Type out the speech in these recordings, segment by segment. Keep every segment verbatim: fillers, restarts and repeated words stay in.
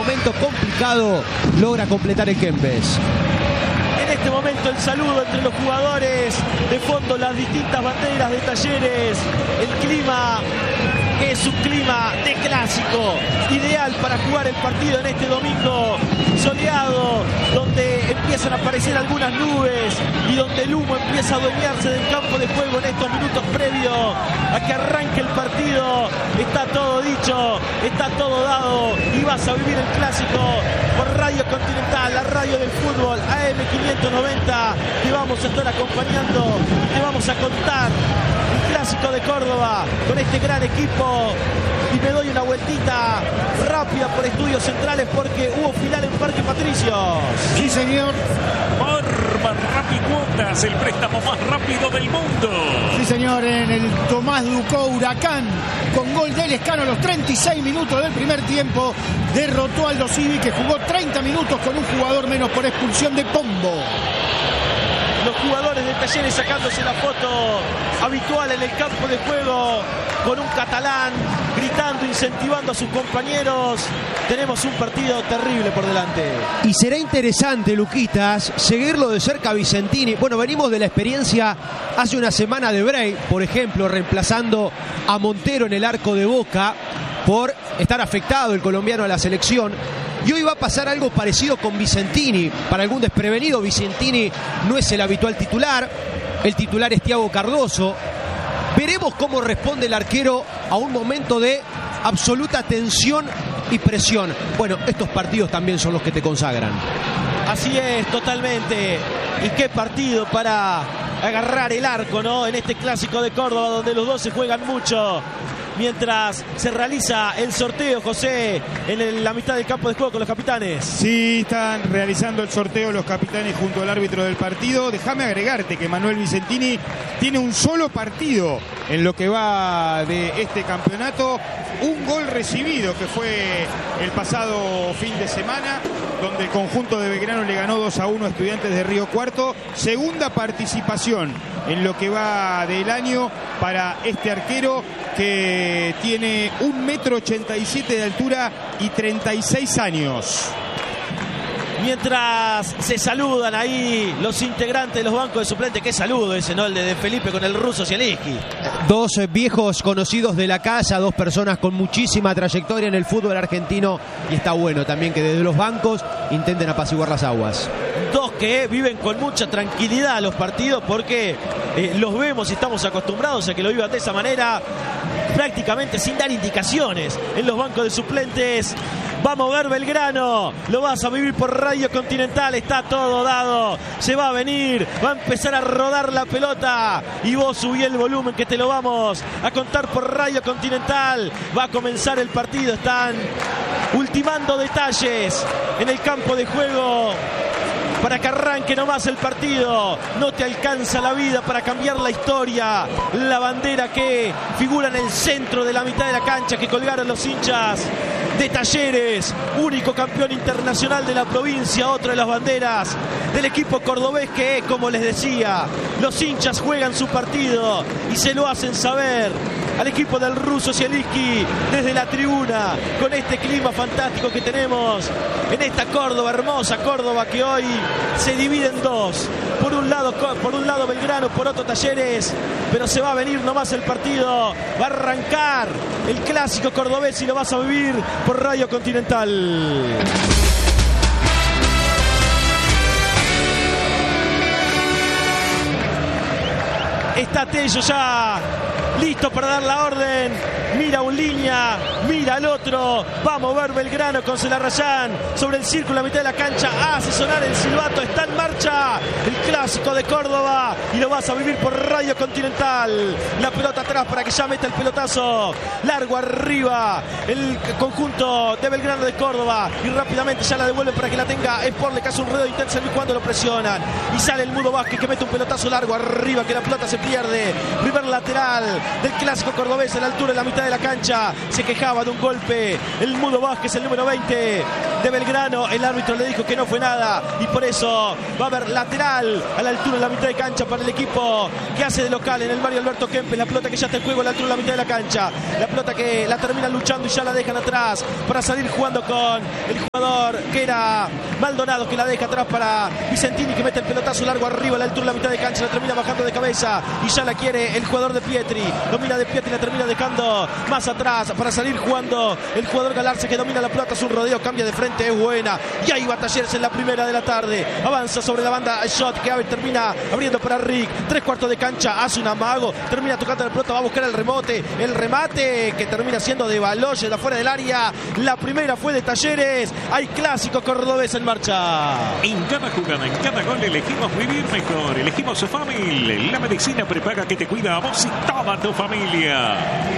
momento complicado logra completar el Kempes. En este momento el saludo entre los jugadores, de fondo las distintas banderas de Talleres, el clima que es un clima de clásico, ideal para jugar el partido en este domingo soleado, donde empiezan a aparecer algunas nubes y donde el humo empieza a adueñarse del campo de juego en estos minutos previos a que arranque el partido. Está todo dicho, está todo dado y vas a vivir el clásico por Radio Continental, la radio del fútbol, A M quinientos noventa. Te vamos a estar acompañando, te vamos a contar el clásico de Córdoba con este gran equipo. Y me doy una vueltita rápida por Estudios Centrales porque hubo final en Parque Patricios. Sí, señor. Barba Rapicuotas, el préstamo más rápido del mundo. Sí, señor, en el Tomás Ducó Huracán, con gol de Lescano a los treinta y seis minutos del primer tiempo, derrotó a Aldo Civi, que jugó treinta minutos con un jugador menos por expulsión de Pombo. Los jugadores de Talleres sacándose la foto habitual en el campo de juego con un catalán, gritando, incentivando a sus compañeros. Tenemos un partido terrible por delante. Y será interesante, Luquitas, seguirlo de cerca a Vicentini. Bueno, venimos de la experiencia hace una semana de Bray, por ejemplo, reemplazando a Montero en el arco de Boca por estar afectado el colombiano a la selección. Y hoy va a pasar algo parecido con Vicentini. Para algún desprevenido, Vicentini no es el habitual titular. El titular es Thiago Cardoso. Veremos cómo responde el arquero a un momento de absoluta tensión y presión. Bueno, estos partidos también son los que te consagran. Así es, totalmente. Y qué partido para agarrar el arco, ¿no? En este clásico de Córdoba, donde los dos se juegan mucho. Mientras se realiza el sorteo, José, en el, la mitad del campo de juego con los capitanes. Sí, están realizando el sorteo los capitanes junto al árbitro del partido. Déjame agregarte que Manuel Vicentini tiene un solo partido en lo que va de este campeonato. Un gol recibido, que fue el pasado fin de semana, donde el conjunto de Belgrano le ganó dos a uno a Estudiantes de Río Cuarto. Segunda participación en lo que va del año para este arquero, que tiene un metro ochenta y siete de altura y treinta y seis años. Mientras se saludan ahí los integrantes de los bancos de suplentes. Qué saludo ese, ¿no? El de Felipe con el ruso Zielinski. Dos viejos conocidos de la casa, dos personas con muchísima trayectoria en el fútbol argentino, y está bueno también que desde los bancos intenten apaciguar las aguas. Dos que viven con mucha tranquilidad los partidos porque eh, los vemos y estamos acostumbrados a que lo vivan de esa manera, prácticamente sin dar indicaciones en los bancos de suplentes. Va a mover Belgrano, lo vas a vivir por Radio Continental, está todo dado, se va a venir, va a empezar a rodar la pelota y vos subí el volumen que te lo vamos a contar por Radio Continental. Va a comenzar el partido, están ultimando detalles en el campo de juego para que arranque nomás el partido. No te alcanza la vida para cambiar la historia. La bandera que figura en el centro de la mitad de la cancha, que colgaron los hinchas de Talleres, único campeón internacional de la provincia, otra de las banderas del equipo cordobés que, como les decía, los hinchas juegan su partido y se lo hacen saber al equipo del ruso Zielinski desde la tribuna, con este clima fantástico que tenemos en esta Córdoba, hermosa Córdoba, que hoy se divide en dos. Por un lado, por un lado Belgrano, por otro Talleres, pero se va a venir nomás el partido, va a arrancar el clásico cordobés y lo vas a vivir por Radio Continental. Está Tello ya listo para dar la orden. Mira un línea, mira al otro. Va a mover Belgrano con Celarrayán sobre el círculo a mitad de la cancha. Hace sonar el silbato. Está en marcha el clásico de Córdoba y lo vas a vivir por Radio Continental. La pelota atrás para que ya meta el pelotazo largo arriba el conjunto de Belgrano de Córdoba, y rápidamente ya la devuelven para que la tenga Sport. Le cae un ruedo intenso cuando lo presionan y sale el Mudo Vázquez, que mete un pelotazo largo arriba, que la pelota se pierde. Primer lateral del clásico cordobés a la altura de la mitad de la cancha. Se quejaba de un golpe el Mudo Vázquez, el número veinte de Belgrano. El árbitro le dijo que no fue nada y por eso va a haber lateral a la altura de la mitad de cancha para el equipo que hace de local en el Mario Alberto Kempes. La pelota que ya está en juego a la altura de la mitad de la cancha. La pelota que la terminan luchando y ya la dejan atrás para salir jugando con el jugador que era Maldonado, que la deja atrás para Vicentini, que mete el pelotazo largo arriba a la altura de la mitad de cancha, la termina bajando de cabeza y ya la quiere el jugador de Pietri. Domina de Pietri, la termina dejando más atrás para salir jugando el jugador Galarza, que domina la pelota, es un rodeo, cambia de frente, es buena. Y ahí va Talleres en la primera de la tarde. Avanza sobre la banda Shot, que termina abriendo para Rick. Tres cuartos de cancha, hace un amago, termina tocando la pelota, va a buscar el remote, el remate que termina siendo de Baloyes de afuera del área. La primera fue de Talleres. Hay clásico cordobés en marcha. En cada jugada, en cada gol elegimos vivir mejor. Elegimos Sofamil, la medicina prepaga que te cuida a vos y toda tu familia.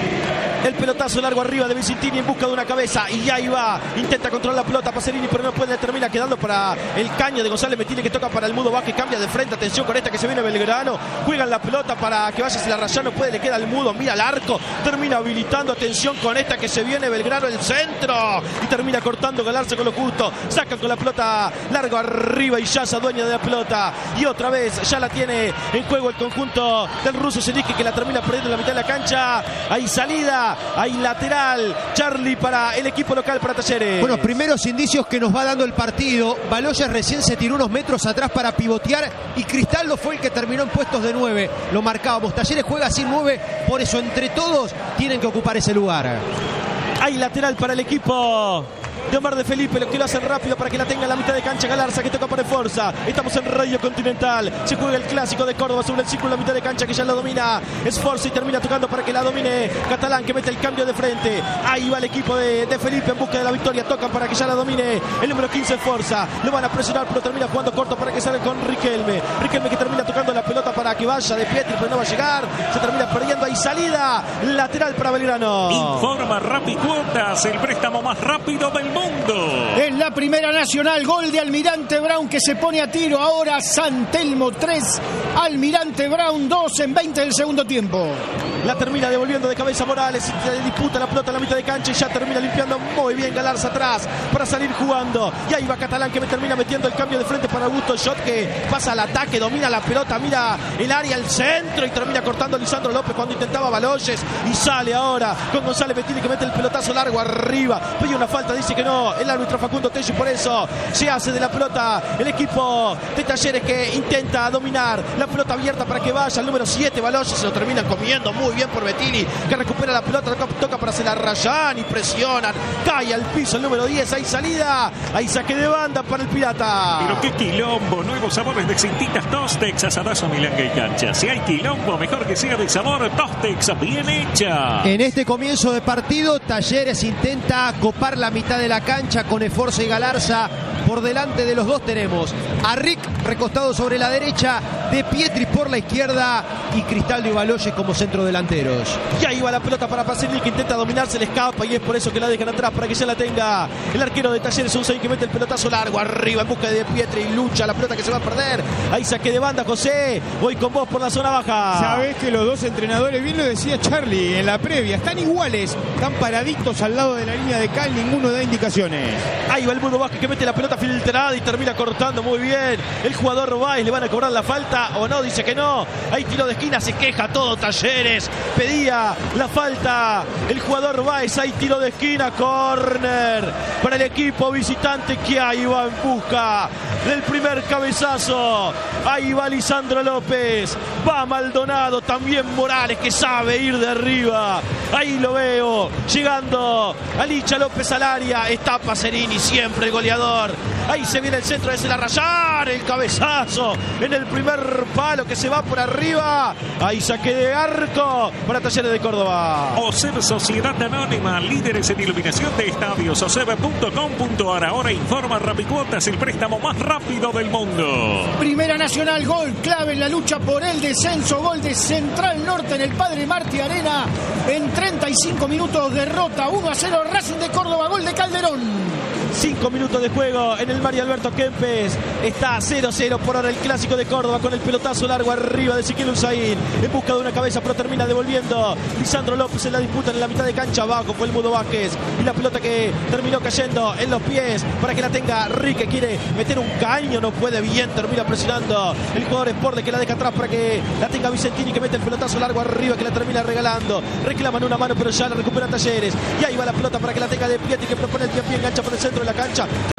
El pelotazo largo arriba de Vicentini en busca de una cabeza. Y ahí va. Intenta controlar la pelota Pacerini, pero no puede. Termina quedando para el caño de González Metini, que toca para el Mudo Vázquez. Cambia de frente. Atención con esta que se viene Belgrano. Juegan la pelota para que vaya, se la raya. No puede. Le queda el Mudo. Mira el arco. Termina habilitando. Atención con esta que se viene Belgrano. El centro. Y termina cortando Galarza con lo justo. Sacan con la pelota largo arriba. Y ya se adueña de la pelota. Y otra vez ya la tiene en juego el conjunto del ruso Zelinski, que la termina perdiendo en la mitad de la cancha. Hay salida. Hay lateral, Charlie, para el equipo local, para Talleres. Bueno, primeros indicios que nos va dando el partido. Baloyes recién se tiró unos metros atrás para pivotear y Cristaldo fue el que terminó en puestos de nueve. Lo marcábamos. Talleres juega sin nueve, por eso entre todos tienen que ocupar ese lugar. Hay lateral para el equipo de Omar de Felipe, lo que lo hacen rápido para que la tenga en la mitad de cancha Galarza, que toca por fuerza. Estamos en Radio Continental. Se juega el clásico de Córdoba sobre el círculo en la mitad de cancha, que ya la domina Sforza y termina tocando para que la domine Catalán, que mete el cambio de frente. Ahí va el equipo de, de Felipe en busca de la victoria. Tocan para que ya la domine el número quince Sforza. Lo van a presionar, pero termina jugando corto para que salga con Riquelme. Riquelme que termina tocando la pelota para que vaya de Pietri, pero no va a llegar. Se termina perdiendo. Ahí salida lateral para Belgrano. Informa Rapicuotas, el préstamo más rápido del mundo. En la primera nacional, gol de Almirante Brown, que se pone a tiro ahora. San Telmo tres, Almirante Brown dos en veinte del segundo tiempo. La termina devolviendo de cabeza Morales, y disputa la pelota en la mitad de cancha y ya termina limpiando muy bien Galarza atrás para salir jugando. Y ahí va Catalán, que me termina metiendo el cambio de frente para Augusto Shot, que pasa al ataque, domina la pelota, mira el área, el centro y termina cortando Lisandro López cuando intentaba Baloyes. Y sale ahora con González Bettini, que mete el pelotazo largo arriba. Pide una falta, dice que no el árbitro Facundo Tello, y por eso se hace de la pelota el equipo de Talleres, que intenta dominar la pelota abierta para que vaya el número siete Baloyes. Se lo terminan comiendo muy bien por Bettini, que recupera la pelota, toca para hacer la Rayán y presionan, cae al piso el número diez. Hay salida, hay saque de banda para el Pirata. Pero qué quilombo, nuevos sabores de cintitas Tostex, asadazo, milanga y cancha. Si hay quilombo, mejor que sea de sabor Tostex, bien hecha. En este comienzo de partido, Talleres intenta copar la mitad de la cancha con Sforza y Galarza. Por delante de los dos tenemos a Rick recostado sobre la derecha, de Pietri por la izquierda y Cristaldo y Baloyes como centro delanteros. Y ahí va la pelota para Pacerini, que intenta dominar, se le escapa y es por eso que la dejan atrás para que ya la tenga el arquero de Talleres, un seis, que mete el pelotazo largo arriba en busca de Pietri y lucha la pelota que se va a perder. Ahí saque de banda, José, voy con vos por la zona baja. Sabés que los dos entrenadores, bien lo decía Charlie en la previa, están iguales, están paraditos al lado de la línea de cal, ninguno da indicaciones. Ahí va el Mudo Vázquez, que mete la pelota filtrada y termina cortando muy bien el jugador Báez. ¿Le van a cobrar la falta o no? Dice que no. Hay tiro de esquina, se queja todo Talleres, pedía la falta el jugador Báez. Hay tiro de esquina, córner para el equipo visitante, que ahí va en busca del primer cabezazo. Ahí va Lisandro López, va Maldonado, también Morales, que sabe ir de arriba. Ahí lo veo, llegando a Licha López al área. Está Pacerini, siempre el goleador. Ahí se viene el centro de Celarrayar, el cabezazo en el primer palo que se va por arriba. Ahí saque de arco para Talleres de Córdoba. OSEB Sociedad Anónima, líderes en iluminación de estadios, oseb punto com punto ar. Ahora informa Rapicuotas, el préstamo más rápido del mundo. Primera nacional, gol clave en la lucha por el descenso, gol de Central Norte en el Padre Martí Arena. En treinta y cinco minutos, derrota uno a cero Racing de Córdoba, gol de Calderón. Cinco minutos de juego en el Mario Alberto Kempes. Está cero cero por ahora el clásico de Córdoba, con el pelotazo largo arriba de Ezequiel Usain en busca de una cabeza, pero termina devolviendo Lisandro López en la disputa en la mitad de cancha. Abajo fue el Mudo Vázquez y la pelota que terminó cayendo en los pies para que la tenga Rick, que quiere meter un caño, no puede bien, termina presionando el jugador Sporle, que la deja atrás para que la tenga Vicentini, que mete el pelotazo largo arriba, que la termina regalando. Reclaman una mano, pero ya la recupera Talleres. Y ahí va la pelota para que la tenga de Pietri, que propone el pie a pie, engancha por el centro de la cancha.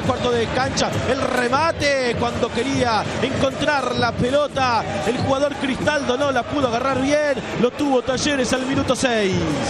cuarto de cancha, el remate cuando quería encontrar la pelota, el jugador Cristaldo no la pudo agarrar bien, lo tuvo Talleres al minuto seis.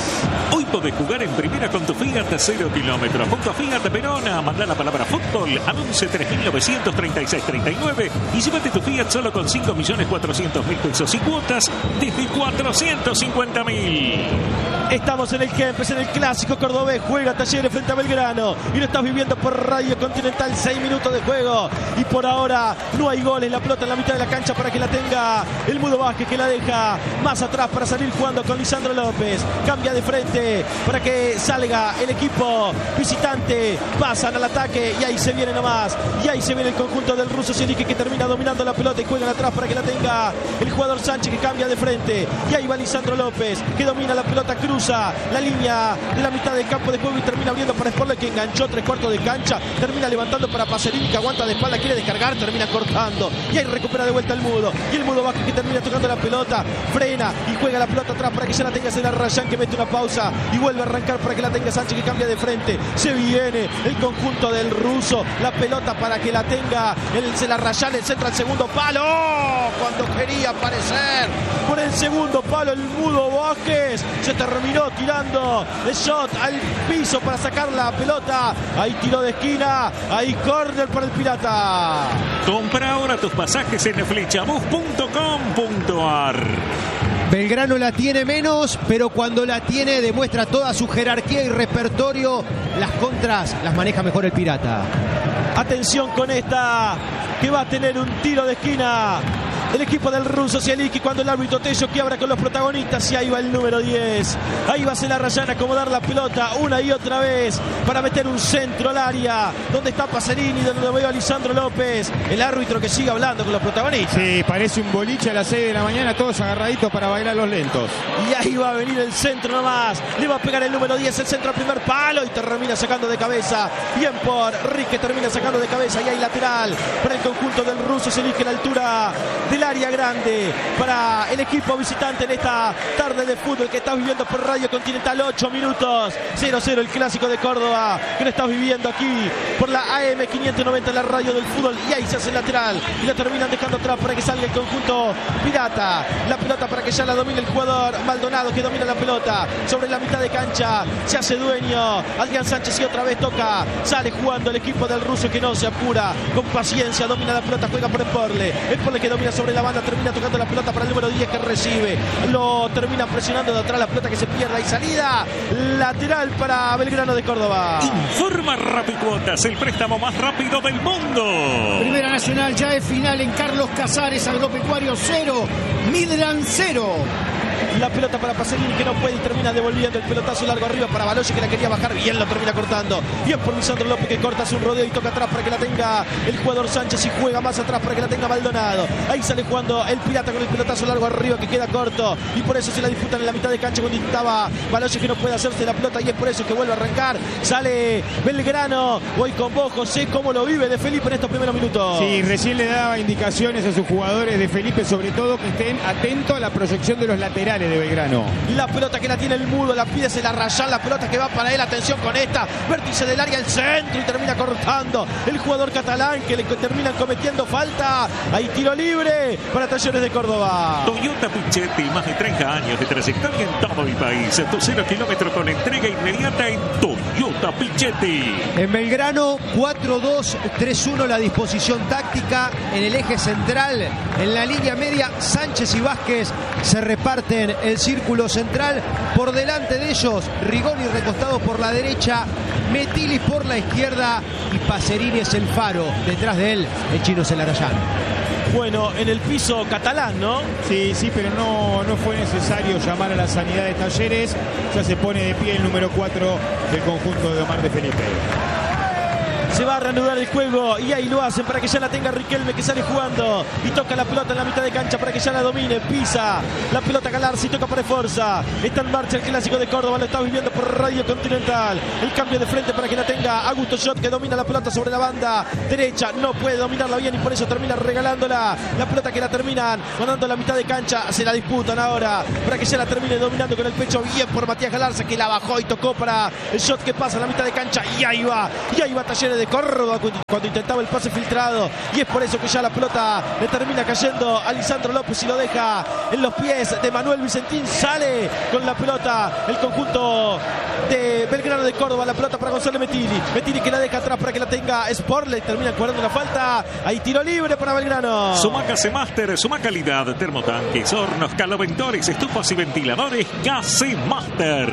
Hoy podés jugar en primera con tu Fiat cero kilómetros. Junto a Fiat Verona, mandá la palabra fútbol al once tres mil novecientos treinta y seis treinta y nueve y llévate tu Fiat solo con cinco millones cuatrocientos mil pesos y cuotas desde cuatrocientos cincuenta mil. Estamos en el Kempes, en el clásico cordobés. Juega Talleres frente a Belgrano y lo estás viviendo por Radio Continental. Seis minutos de juego y por ahora no hay goles. La pelota en la mitad de la cancha para que la tenga el Mudo Vázquez, que la deja más atrás para salir jugando con Lisandro López. Cambia de frente para que salga el equipo visitante. Pasan al ataque y ahí se viene nomás. Y ahí se viene el conjunto del ruso Sielique, que termina dominando la pelota y juegan atrás para que la tenga el jugador Sánchez, que cambia de frente. Y ahí va Lisandro López, que domina la pelota, cruza la línea de la mitad del campo de juego y termina abriendo para Sporle, que enganchó tres cuartos de cancha. Termina levantando para Pacerini, que aguanta de espalda, quiere descargar, termina cortando. Y ahí recupera de vuelta el Mudo. Y el Mudo Vázquez, que termina tocando la pelota, frena y juega la pelota atrás para que ya la tenga Cela Rayán, que mete una pausa y vuelve a arrancar para que la tenga Sánchez, que cambia de frente. Se viene el conjunto del ruso. La pelota para que la tenga el Cela Rayán, el centro al segundo palo. Cuando quería aparecer por el segundo palo el Mudo Vázquez, se terminó tirando el shot al piso para sacar la pelota. Ahí tiro de esquina, ahí córner para el Pirata. Compra ahora tus pasajes en flechabus punto com punto ar. Belgrano la tiene menos, pero cuando la tiene demuestra toda su jerarquía y repertorio. Las contras las maneja mejor el Pirata. Atención con esta, que va a tener un tiro de esquina el equipo del ruso Sielique, cuando el árbitro Tello quiebra con los protagonistas. Y ahí va el número diez. Ahí va Cela Rayán a acomodar la pelota una y otra vez para meter un centro al área donde está Pacerini, donde veo a Lisandro López. El árbitro que sigue hablando con los protagonistas. Sí, parece un boliche a las seis de la mañana, todos agarraditos para bailar los lentos. Y ahí va a venir el centro nomás. Le va a pegar el número diez, el centro al primer palo y termina sacando de cabeza. Bien por Rique, termina sacando de cabeza. Y hay lateral para el conjunto del ruso Sielique a la altura del área grande para el equipo visitante en esta tarde de fútbol que estás viviendo por Radio Continental. Ocho minutos, cero cero el clásico de Córdoba que lo estás viviendo aquí por la A M quinientos noventa, la radio del fútbol. Y ahí se hace el lateral y la terminan dejando atrás para que salga el conjunto Pirata. La pelota para que ya la domine el jugador Maldonado, que domina la pelota sobre la mitad de cancha, se hace dueño Adrián Sánchez y otra vez toca, sale jugando el equipo del ruso, que no se apura, con paciencia domina la pelota, juega por Sporle. Sporle que domina sobre la banda, termina tocando la pelota para el número diez, que recibe, lo termina presionando de atrás, la pelota que se pierde y salida lateral para Belgrano de Córdoba. Informa Rapicuotas, el préstamo más rápido del mundo. Primera Nacional ya es final en Carlos Casares, Agropecuario cero, Midland cero. La pelota para Pacerini, que no puede y termina devolviendo el pelotazo largo arriba para Baloye, que la quería bajar bien, lo termina cortando. Bien por Lisandro López, que corta, hace un rodeo y toca atrás para que la tenga el jugador Sánchez y juega más atrás para que la tenga Maldonado. Ahí sale jugando el Pirata con el pelotazo largo arriba, que queda corto y por eso se la disputan en la mitad de cancha cuando intentaba Baloye, que no puede hacerse la pelota y es por eso que vuelve a arrancar. Sale Belgrano. Voy con vos, José, cómo lo vive de Felipe en estos primeros minutos. Sí, recién le daba indicaciones a sus jugadores de Felipe, sobre todo que estén atentos a la proyección de los laterales de Belgrano. La pelota que la tiene el Mudo, la pide Cela Rayán, la pelota que va para él, atención con esta, vértice del área, el centro y termina cortando el jugador catalán, que le terminan cometiendo falta. Ahí tiro libre para Talleres de Córdoba. Toyota Pichetti, más de treinta años de trayectoria en todo el país. Tu cero kilómetro con entrega inmediata en Toyota Pichetti. En Belgrano, cuatro dos tres uno la disposición táctica. En el eje central, en la línea media, Sánchez y Vázquez se reparten el círculo central. Por delante de ellos, Rigoni recostado por la derecha, Metilis por la izquierda y Pacerini es el faro. Detrás de él, el chino Cela Rayán. Bueno, en el piso catalán, ¿no? Sí, sí, pero no, no fue necesario llamar a la sanidad de Talleres. Ya se pone de pie el número cuatro del conjunto de Omar de Felipe. Se va a reanudar el juego y ahí lo hacen para que ya la tenga Riquelme, que sale jugando y toca la pelota en la mitad de cancha para que ya la domine. Pisa la pelota Galarza y toca para Forza. Está en marcha el clásico de Córdoba, lo está viviendo por Radio Continental. El cambio de frente para que la tenga Augusto Schott, que domina la pelota sobre la banda derecha. No puede dominarla bien y por eso termina regalándola. La pelota que la terminan mandando a la mitad de cancha. Se la disputan ahora para que ya la termine dominando con el pecho bien por Matías Galarza, que la bajó y tocó para el Schott, que pasa a la mitad de cancha. Y ahí va, y ahí va Talleres de de Córdoba cuando intentaba el pase filtrado, y es por eso que ya la pelota le termina cayendo a Lisandro López y lo deja en los pies de Manuel Vicentín. Sale con la pelota el conjunto de Belgrano de Córdoba, la pelota para Gonzalo Mettini, Mettini que la deja atrás para que la tenga Sportle, termina cobrando una falta, hay tiro libre para Belgrano. Sumaca Master, suma calidad, termotanques, hornos, caloventores, estufas y ventiladores. Gase Master.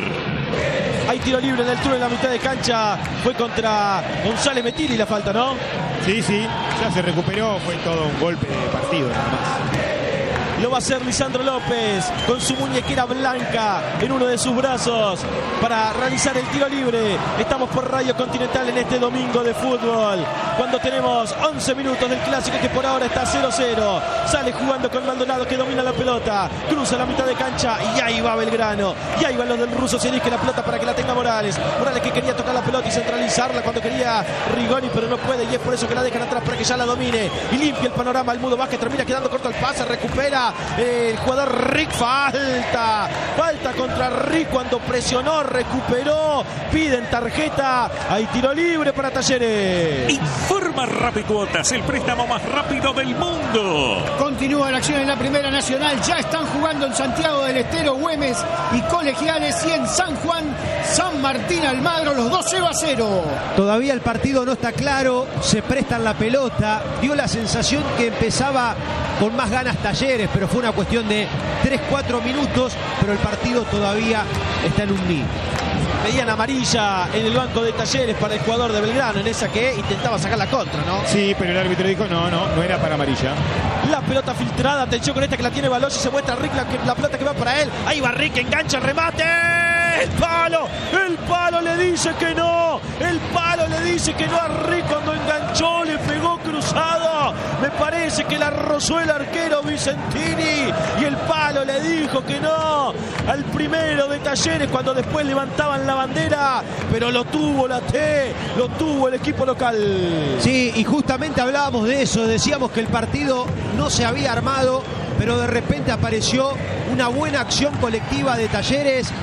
Hay tiro libre en el túnel en la mitad de cancha, fue contra González Mettini la falta, ¿no? Sí, sí, ya se recuperó, fue todo un golpe de partido nada más. Lo va a hacer Lisandro López con su muñequera blanca en uno de sus brazos para realizar el tiro libre. Estamos por Radio Continental en este domingo de fútbol, cuando tenemos once minutos del clásico que por ahora está cero cero. Sale jugando con Maldonado que domina la pelota, cruza la mitad de cancha y ahí va Belgrano. Y ahí van los del ruso, se dirige la pelota para que la tenga Morales. Morales que quería tocar la pelota y centralizarla cuando quería Rigoni, pero no puede, y es por eso que la dejan atrás para que ya la domine y limpia el panorama. El Mudo Vázquez termina quedando corto al pase, recupera el jugador Rick. Falta, falta contra Rick cuando presionó, recuperó, piden tarjeta. Hay tiro libre para Talleres. Informa Rapicuotas, el préstamo más rápido del mundo. Continúa la acción en la Primera Nacional. Ya están jugando en Santiago del Estero Güemes y Colegiales, y en San Juan San Martín Almagro, los dos cero a cero. Todavía el partido no está claro, se prestan la pelota, dio la sensación que empezaba con más ganas Talleres, pero fue una cuestión de tres cuatro minutos, pero el partido todavía está en un ni. Pedían amarilla en el banco de Talleres para el jugador de Belgrano, en esa que intentaba sacar la contra, ¿no? Sí, pero el árbitro dijo no, no, no era para amarilla. La pelota filtrada, atención con esta que la tiene Balochi, se muestra Rick, la, la pelota que va para él. Ahí va Rick, engancha el remate. El palo, el palo le dice que no, el palo le dice que no a Rick cuando enganchó, le pegó cruzado. Me parece que la rozó el arquero Vicentini y el palo le dijo que no al primero de Talleres cuando después levantaban la bandera, pero lo tuvo la T, lo tuvo el equipo local. Sí, y justamente hablábamos de eso, decíamos que el partido no se había armado, pero de repente apareció una buena acción colectiva de Talleres.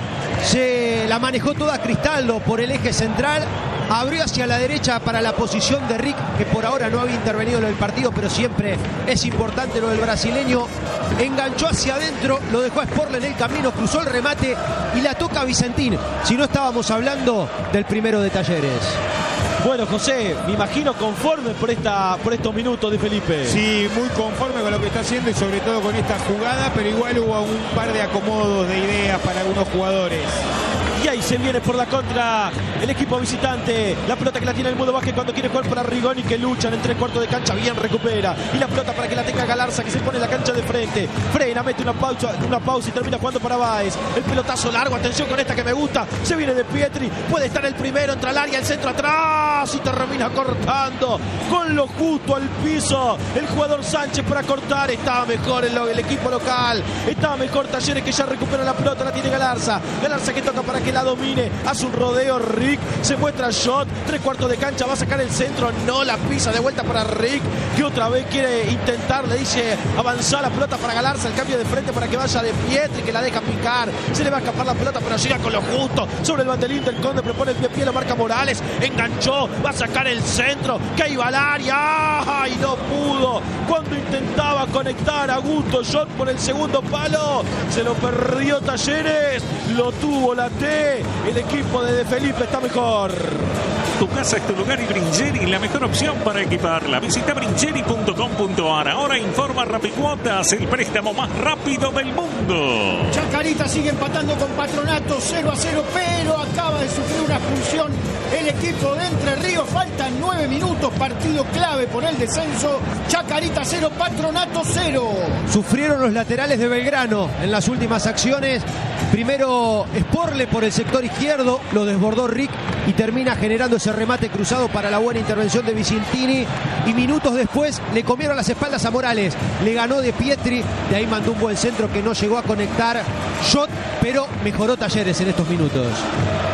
Se la manejó toda Cristaldo por el eje central, abrió hacia la derecha para la posición de Rick, que por ahora no había intervenido en el partido, pero siempre es importante lo del brasileño. Enganchó hacia adentro, lo dejó a Sportle en el camino, cruzó el remate y la toca a Vicentín. Si no, estábamos hablando del primero de Talleres. Bueno, José, me imagino conforme por esta por estos minutos de Felipe. Sí, muy conforme con lo que está haciendo y sobre todo con esta jugada, pero igual hubo un par de acomodos de ideas para algunos jugadores. Y ahí se viene por la contra el equipo visitante. La pelota que la tiene el Mudo Vázquez cuando quiere jugar para Rigoni, que luchan en tres cuartos de cancha. Bien recupera. Y la pelota para que la tenga Galarza, que se pone en la cancha de frente. Frena, mete una pausa, una pausa y termina jugando para Báez. El pelotazo largo. Atención con esta que me gusta. Se viene de Pietri. Puede estar el primero. Entra al área. El centro atrás. Y termina cortando con lo justo al piso. El jugador Sánchez para cortar. Estaba mejor el, el equipo local. Estaba mejor Talleres, que ya recupera la pelota. La tiene Galarza. Galarza que toca para que la domine, hace un rodeo Rick, se muestra Shot, tres cuartos de cancha, va a sacar el centro, no la pisa, de vuelta para Rick, que otra vez quiere intentar, le dice avanzar la pelota para Galarza, el cambio de frente para que vaya de Pietri, que la deja picar, se le va a escapar la pelota, pero llega con lo justo, sobre el bandelín del Conde, propone el pie pie, lo marca Morales, enganchó, va a sacar el centro, que iba al área, ¡ay! No pudo, cuando intentaba conectar a Gusto Shot por el segundo palo, se lo perdió Talleres, lo tuvo la T. El equipo de De Felipe está mejor. Tu casa es tu lugar y Bringeri la mejor opción para equiparla. Visita bringeri punto com punto a r. Ahora informa Rapicuotas, el préstamo más rápido del mundo. Chacarita sigue empatando con Patronato cero a cero, pero acaba de sufrir una expulsión el equipo de Entre Ríos. Faltan nueve minutos, partido clave por el descenso. Chacarita cero, Patronato cero. Sufrieron los laterales de Belgrano en las últimas acciones. Primero Sportle por el sector izquierdo, lo desbordó Rick y termina generando ese remate cruzado para la buena intervención de Vicentini, y minutos después le comieron las espaldas a Morales, le ganó de Pietri, de ahí mandó un buen centro que no llegó a conectar Shot, pero mejoró Talleres en estos minutos. La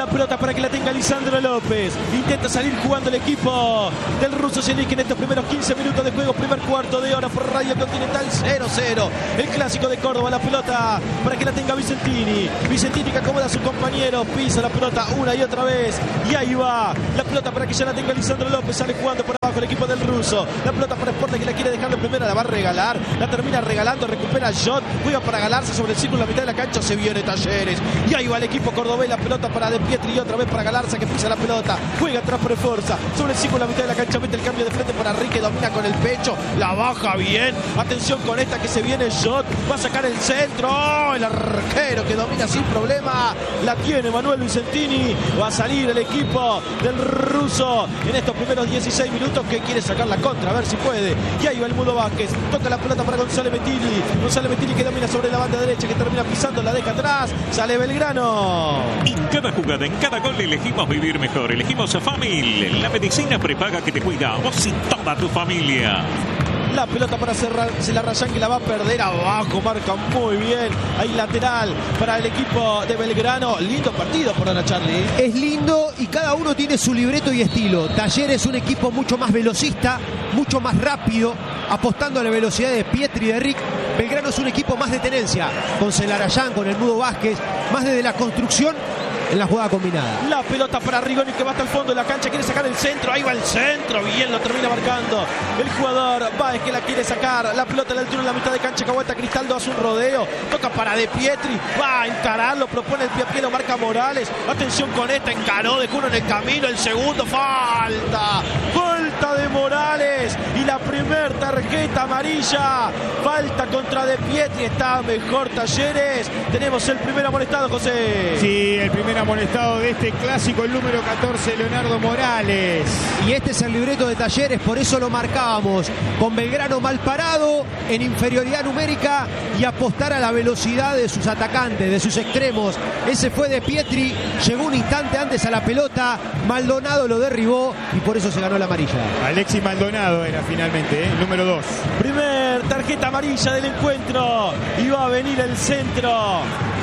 pelota para que la tenga Lisandro López. Intenta salir jugando el equipo del ruso Zielinski en estos primeros quince minutos de juego. Primer cuarto de hora por Radio Continental. Cero cero. El clásico de Córdoba. La pelota para que la tenga Vicentini. Vicentini que acomoda a su compañero. Pisa la pelota una y otra vez. Y ahí va. La pelota para que ya la tenga Lisandro López. Sale jugando por abajo el equipo del ruso. La pelota para Sporting que la quiere dejar en primera. La va a regalar. La termina regalando. Recupera Jot. Juega para galarse sobre el círculo. La mitad de la cancha. Se viene Talleres. Y ahí va el equipo cordobés. La pelota para De Pietri. Y otra vez para Galarza que pisa la pelota. Juega atrás por fuerza. Sobre el círculo. La mitad de la cancha. Mete el cambio de frente para Rique. Domina con el pecho. La baja bien. Atención con esta que se viene Jot. Va a sacar el centro. ¡Oh! El arquero que domina sin problema. La tiene Manuel Vicentini. Va a salir el equipo del ruso en estos primeros dieciséis minutos que quiere sacar la contra. A ver si puede. Y ahí va el Mudo Vázquez. Toca la pelota para González Metilli. González Metilli que domina sobre la banda derecha. Que termina pisando. La deja atrás. Sale Belgrano. En cada jugada, en cada gol elegimos vivir mejor. Elegimos a Famil. La medicina prepaga que te cuida a vos y toda tu familia. La pelota para cerrar, se la Rayan que la va a perder abajo, marca muy bien. Ahí lateral para el equipo de Belgrano. Lindo partido por ahora, Charlie. Es lindo y cada uno tiene su libreto y estilo. Talleres es un equipo mucho más velocista, mucho más rápido, apostando a la velocidad de Pietri y de Rick. Belgrano es un equipo más de tenencia, con Celarayán, con el Mudo Vázquez, más desde la construcción en la jugada combinada. La pelota para Rigoni que va hasta el fondo de la cancha, quiere sacar el centro, ahí va el centro, bien, lo termina marcando el jugador Báez que la quiere sacar, la pelota a la altura en la mitad de cancha que aguanta Cristaldo, hace un rodeo, toca para De Pietri, va a encararlo, propone el pie a pie, lo marca Morales, atención con esta, encaró, dejó uno en el camino, el segundo, falta, falta de Morales y la primer tarjeta amarilla, falta contra De Pietri, está mejor Talleres, tenemos el primer amonestado, José. Sí, el primer amonestado de este clásico, el número catorce, Leonardo Morales. Y este es el libreto de Talleres, por eso lo marcábamos, con Belgrano mal parado, en inferioridad numérica y apostar a la velocidad de sus atacantes, de sus extremos. Ese fue De Pietri, llegó un instante antes a la pelota, Maldonado lo derribó y por eso se ganó la amarilla. Alexis Maldonado era finalmente, ¿eh? El número dos. Primer tarjeta amarilla del encuentro y va a venir el centro.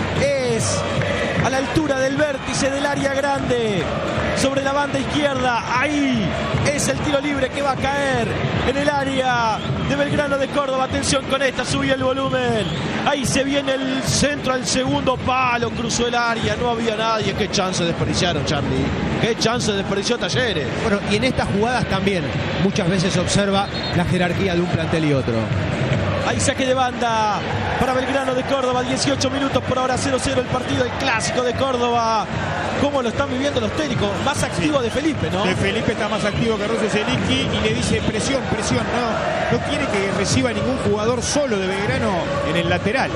Es a la altura del vértice del área grande, sobre la banda izquierda, ahí es el tiro libre que va a caer en el área de Belgrano de Córdoba. Atención con esta, subí el volumen, ahí se viene el centro al segundo palo, cruzó el área, no había nadie. Qué chance desperdiciaron, Charlie, qué chance desperdició Talleres. Bueno, y en estas jugadas también muchas veces se observa la jerarquía de un plantel y otro. Ahí saque de banda para Belgrano de Córdoba, dieciocho minutos por hora, cero cero el partido, el clásico de Córdoba. ¿Cómo lo están viviendo los técnicos? Más activo sí. de Felipe, ¿no? De Felipe está más activo que Rosso Zielinski y le dice presión, presión. No, no quiere que reciba ningún jugador solo de Belgrano en el lateral.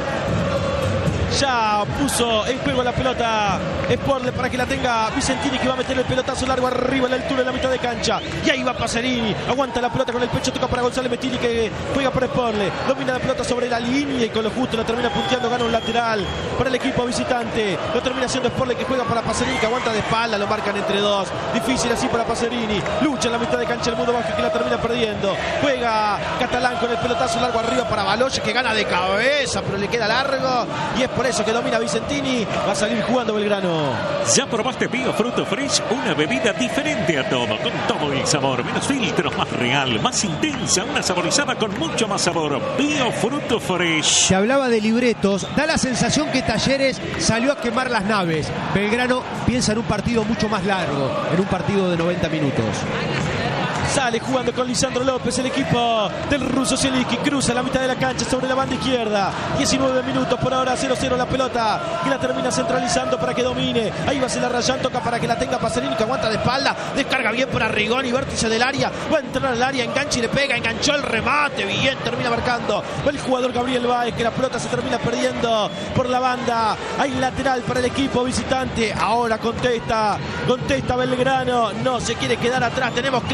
Ya puso en juego la pelota Sportle para que la tenga Vicentini, que va a meter el pelotazo largo arriba a la altura de la mitad de cancha. Y ahí va Pacerini, aguanta la pelota con el pecho, toca para González Metilli que juega por Sportle, domina la pelota sobre la línea y con lo justo la termina punteando, gana un lateral para el equipo visitante. Lo termina haciendo Sportle que juega para Pacerini, que aguanta de espalda, lo marcan entre dos. Difícil así para Pacerini, lucha en la mitad de cancha el Mudo Vázquez que la termina perdiendo. Juega Catalán con el pelotazo largo arriba para Baloche que gana de cabeza, pero le queda largo y es por eso que domina Vicentini. Va a salir jugando Belgrano. ¿Ya probaste Bio Fruto Fresh? Una bebida diferente a todo, con todo el sabor, menos filtros, más real, más intensa, una saborizada con mucho más sabor. Bio Fruto Fresh. Se hablaba de libretos, da la sensación que Talleres salió a quemar las naves. Belgrano piensa en un partido mucho más largo, en un partido de noventa minutos. Sale jugando con Lisandro López el equipo del ruso Zielinski, cruza la mitad de la cancha sobre la banda izquierda, diecinueve minutos por ahora, cero cero la pelota, que la termina centralizando para que domine, ahí va Celarayán, toca para que la tenga Pacerini, que aguanta de espalda, descarga bien para Rigoni, vértice del área, va a entrar al área, engancha y le pega, enganchó el remate, bien, termina marcando el jugador Gabriel Báez, que la pelota se termina perdiendo por la banda, hay lateral para el equipo visitante, ahora contesta, contesta Belgrano, no se quiere quedar atrás, tenemos clásico,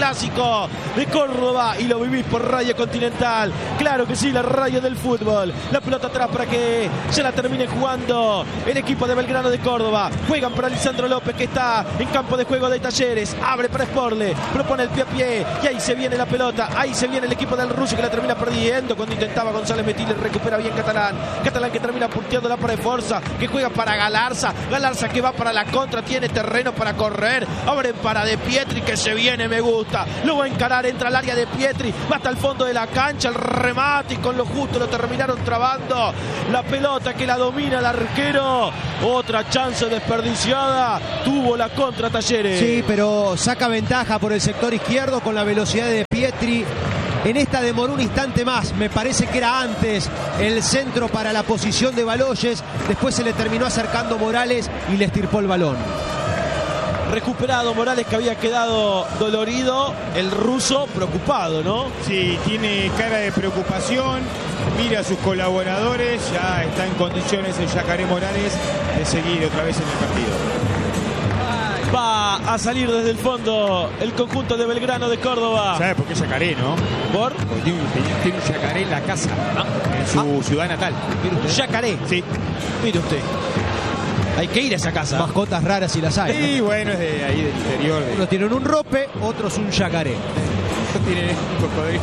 equipo de Córdoba y lo vivís por Radio Continental. Claro que sí, la radio del fútbol. La pelota atrás para que se la termine jugando el equipo de Belgrano de Córdoba. Juegan para Lisandro López, que está en campo de juego de Talleres. Abre para Sporle, propone el pie a pie y ahí se viene la pelota. Ahí se viene el equipo del ruso, que la termina perdiendo cuando intentaba González Metil. Recupera bien Catalán. Catalán que termina punteando la pared de Forza, que juega para Galarza. Galarza que va para la contra, tiene terreno para correr. Abren para De Pietri, que se viene, me gusta. Lo va a encarar, entra al área de Pietri, va hasta el fondo de la cancha, el remate y con lo justo lo terminaron trabando. La pelota que la domina el arquero. Otra chance desperdiciada. Tuvo la contra Talleres. Sí, pero saca ventaja por el sector izquierdo con la velocidad de Pietri. En esta demoró un instante más, me parece que era antes el centro para la posición de Baloyes. Después se le terminó acercando Morales y le estirpó el balón. Recuperado Morales, que había quedado dolorido. El ruso preocupado, ¿no? Sí, tiene cara de preocupación. Mira a sus colaboradores. Ya está en condiciones el Yacaré Morales de seguir otra vez en el partido. Va a salir desde el fondo el conjunto de Belgrano de Córdoba. ¿Sabe por qué Yacaré, no? ¿Por? Porque tiene un, tiene un Yacaré en la casa, ¿no? En su Ah. ciudad natal. Un yacaré. Sí. Mire usted. Hay que ir a esa casa. Mascotas raras y las hay. Sí, bueno, es de ahí del interior. De... Unos tienen un rope, otros un yacaré. Tienen un cocodrilo.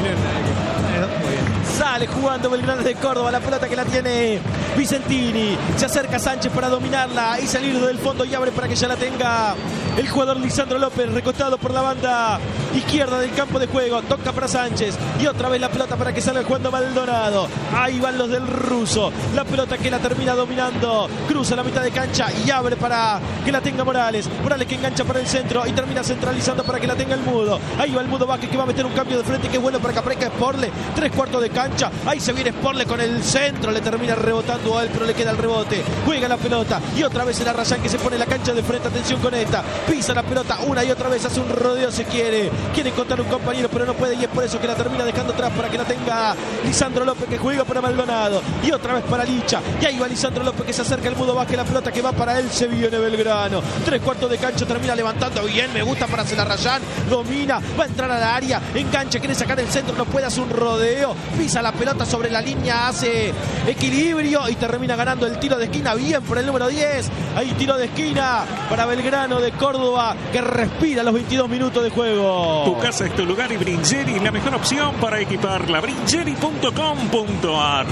Muy bien. Sale jugando Belgrano de Córdoba, la pelota que la tiene Vicentini. Se acerca Sánchez para dominarla y salir del fondo y abre para que ya la tenga el jugador Lisandro López, recostado por la banda izquierda del campo de juego. Toca para Sánchez y otra vez la pelota para que salga jugando Maldonado. Ahí van los del ruso. La pelota que la termina dominando. Cruza la mitad de cancha y abre para que la tenga Morales. Morales que engancha para el centro y termina centralizando para que la tenga el Mudo. Ahí va el Mudo Vázquez, que va a meter un cambio de frente que es bueno para que aparezca Sporle. Tres cuartos de cancha. Ahí se viene Sporle con el centro. Le termina rebotando a él, pero le queda el rebote. Juega la pelota y otra vez el Arrayán, que se pone la cancha de frente. Atención con esta. Pisa la pelota una y otra vez. Hace un rodeo, se quiere. Quiere encontrar un compañero, pero no puede. Y es por eso que la termina dejando atrás para que la tenga Lisandro López, que juega para Maldonado. Y otra vez para Licha. Y ahí va Lisandro López, que se acerca el Mudo Vázquez. La pelota que va para él. Se viene Belgrano. Tres cuartos de cancha. Termina levantando bien. Me gusta para hacer Arrayán. Domina. Va a entrar a la área. Engancha. Quiere sacar el centro. No puede. Hacer un rodeo. Pisa la pelota sobre la línea. Hace equilibrio y termina ganando el tiro de esquina. Bien por el número diez. Ahí tiro de esquina para Belgrano de Córdoba, que respira los veintidós minutos de juego. Tu casa es tu lugar y Bringeri la mejor opción para equiparla. Bringeri punto com punto ar.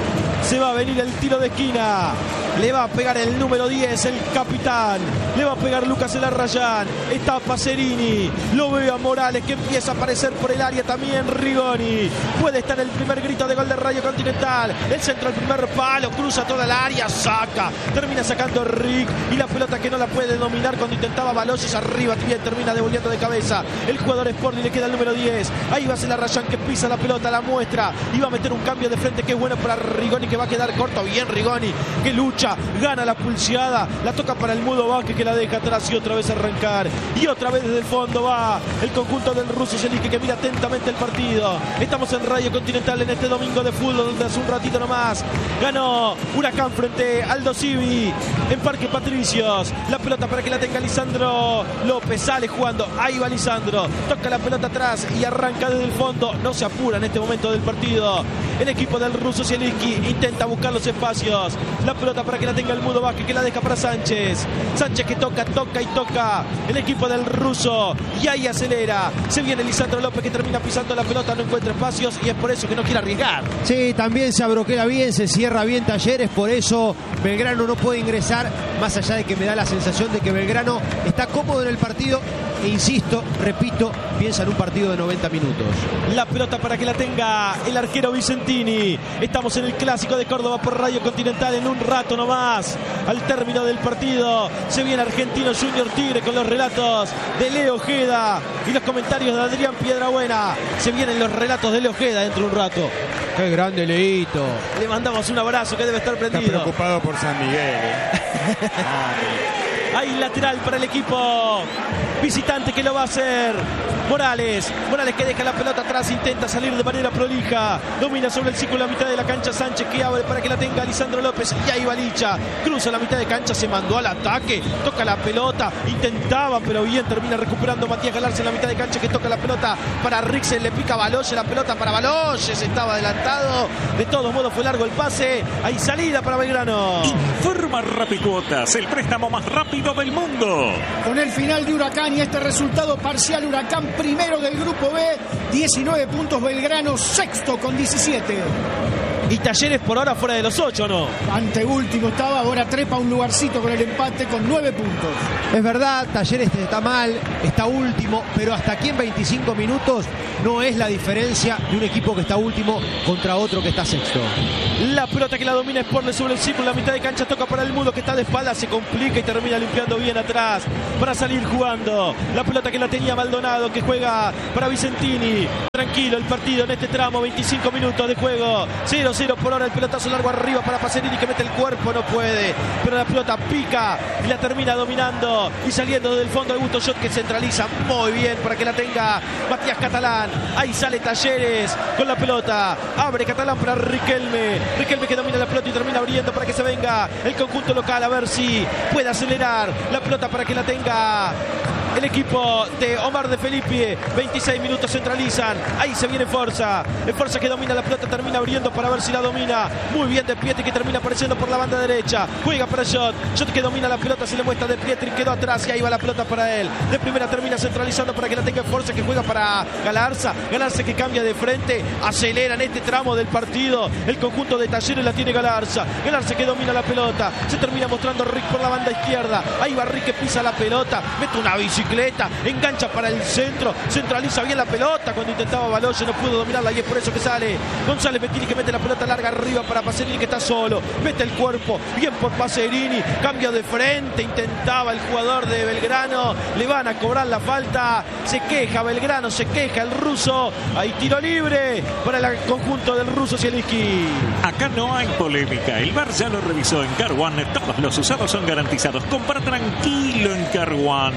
Se va a venir el tiro de esquina. Le va a pegar el número diez, el capitán. Le va a pegar Lucas El Arrayán. Está Pacerini. Lo veo a Morales, que empieza a aparecer por el área también. Rigoni. Puede estar el primer grito de gol de Radio Continental. El centro al primer palo. Cruza toda el área. Saca. Termina sacando Rick. Y la pelota que no la puede dominar cuando intentaba Baloyes arriba. Bien, termina devolviendo de cabeza. El jugador Sporting, le queda el número diez. Ahí va El Arrayán, que pisa la pelota, la muestra. Y va a meter un cambio de frente que es bueno para Rigoni, que va a quedar corto. Bien Rigoni, que lucha, gana la pulseada, la toca para el Mudo Vázquez, que la deja atrás y otra vez arrancar. Y otra vez desde el fondo va el conjunto del ruso Zelinski, que mira atentamente el partido. Estamos en Radio Continental en este domingo de fútbol, donde hace un ratito nomás ganó Huracán frente al Aldo Civi en Parque Patricios. La pelota para que la tenga Lisandro López. Sale jugando, ahí va Lisandro, toca la pelota atrás y arranca desde el fondo. No se apura en este momento del partido el equipo del ruso Zelinski. Intenta buscar los espacios. La pelota para que la tenga el Mudo Vázquez, que la deja para Sánchez. Sánchez que toca, toca y toca el equipo del ruso. Y ahí acelera. Se viene Lisandro López, que termina pisando la pelota, no encuentra espacios y es por eso que no quiere arriesgar. Sí, también se abroquela bien, se cierra bien Talleres, por eso Belgrano no puede ingresar, más allá de que me da la sensación de que Belgrano está cómodo en el partido e insisto, repito, piensa en un partido de noventa minutos. La pelota para que la tenga el arquero Vicentini. Estamos en el Clásico de Córdoba por Radio Continental en un rato nomás. Al término del partido se viene Argentino Junior Tigre con los relatos de Leo Ojeda y los comentarios de Adrián Piedrabuena. Se vienen los relatos de Leo Ojeda dentro de un rato. Qué grande Leito. Le mandamos un abrazo, que debe estar prendido. Está preocupado por San Miguel. ¿eh? Hay lateral para el equipo visitante que lo va a hacer. Morales, Morales que deja la pelota atrás, intenta salir de manera prolija, domina sobre el círculo a la mitad de la cancha Sánchez, que abre para que la tenga Lisandro López, y ahí va Licha, cruza la mitad de cancha, se mandó al ataque, toca la pelota, intentaba, pero bien, termina recuperando Matías Galarza en la mitad de cancha, que toca la pelota para Rixen, le pica a Baloyes, la pelota para Baloyes, estaba adelantado, de todos modos fue largo el pase, hay salida para Belgrano. Informa Rapicuotas, el préstamo más rápido del mundo. Con el final de Huracán y este resultado parcial, Huracán primero del grupo B, diecinueve puntos, Belgrano sexto con diecisiete. Y Talleres por ahora fuera de los ocho, ¿no? Anteúltimo estaba, ahora trepa un lugarcito con el empate con nueve puntos. Es verdad, Talleres está mal, está último, pero hasta aquí en veinticinco minutos no es la diferencia de un equipo que está último contra otro que está sexto. La pelota que la domina Sporle sobre el círculo, la mitad de cancha toca para el Mudo, que está de espalda, se complica y termina limpiando bien atrás para salir jugando. La pelota que la tenía Maldonado, que juega para Vicentini. Tranquilo el partido en este tramo, veinticinco minutos de juego, cero cero por hora, el pelotazo largo arriba para Pacerini, que mete el cuerpo, no puede, pero la pelota pica y la termina dominando y saliendo del fondo de Gusto Shot, que centraliza muy bien para que la tenga Matías Catalán. Ahí sale Talleres con la pelota, abre Catalán para Riquelme, Riquelme que domina la pelota y termina abriendo para que se venga el conjunto local, a ver si puede acelerar la pelota para que la tenga el equipo de Omar de Felipe. Veintiséis minutos, centralizan, ahí se viene Forza, el Forza que domina la pelota, termina abriendo para ver si la domina, muy bien de Pietri, que termina apareciendo por la banda derecha, juega para Shot, Shot que domina la pelota, se le muestra de Pietri, quedó atrás y ahí va la pelota para él, de primera termina centralizando para que la tenga Forza, que juega para Galarza, Galarza que cambia de frente, acelera en este tramo del partido, el conjunto de Talleres la tiene Galarza, Galarza que domina la pelota, se termina mostrando Rick por la banda izquierda, ahí va Rick que pisa la pelota, mete una bicicleta, engancha para el centro, centraliza bien la pelota, cuando intentaba Baloyes no pudo dominarla y es por eso que sale González Bettini, que mete la pelota larga arriba para Pacerini, que está solo, mete el cuerpo, bien por Pacerini, cambia de frente, intentaba el jugador de Belgrano, le van a cobrar la falta, se queja Belgrano, se queja el ruso, hay tiro libre para el conjunto del ruso Zielinski. Acá no hay polémica, el V A R ya lo revisó en Car One, todos los usados son garantizados, compra tranquilo en Car One.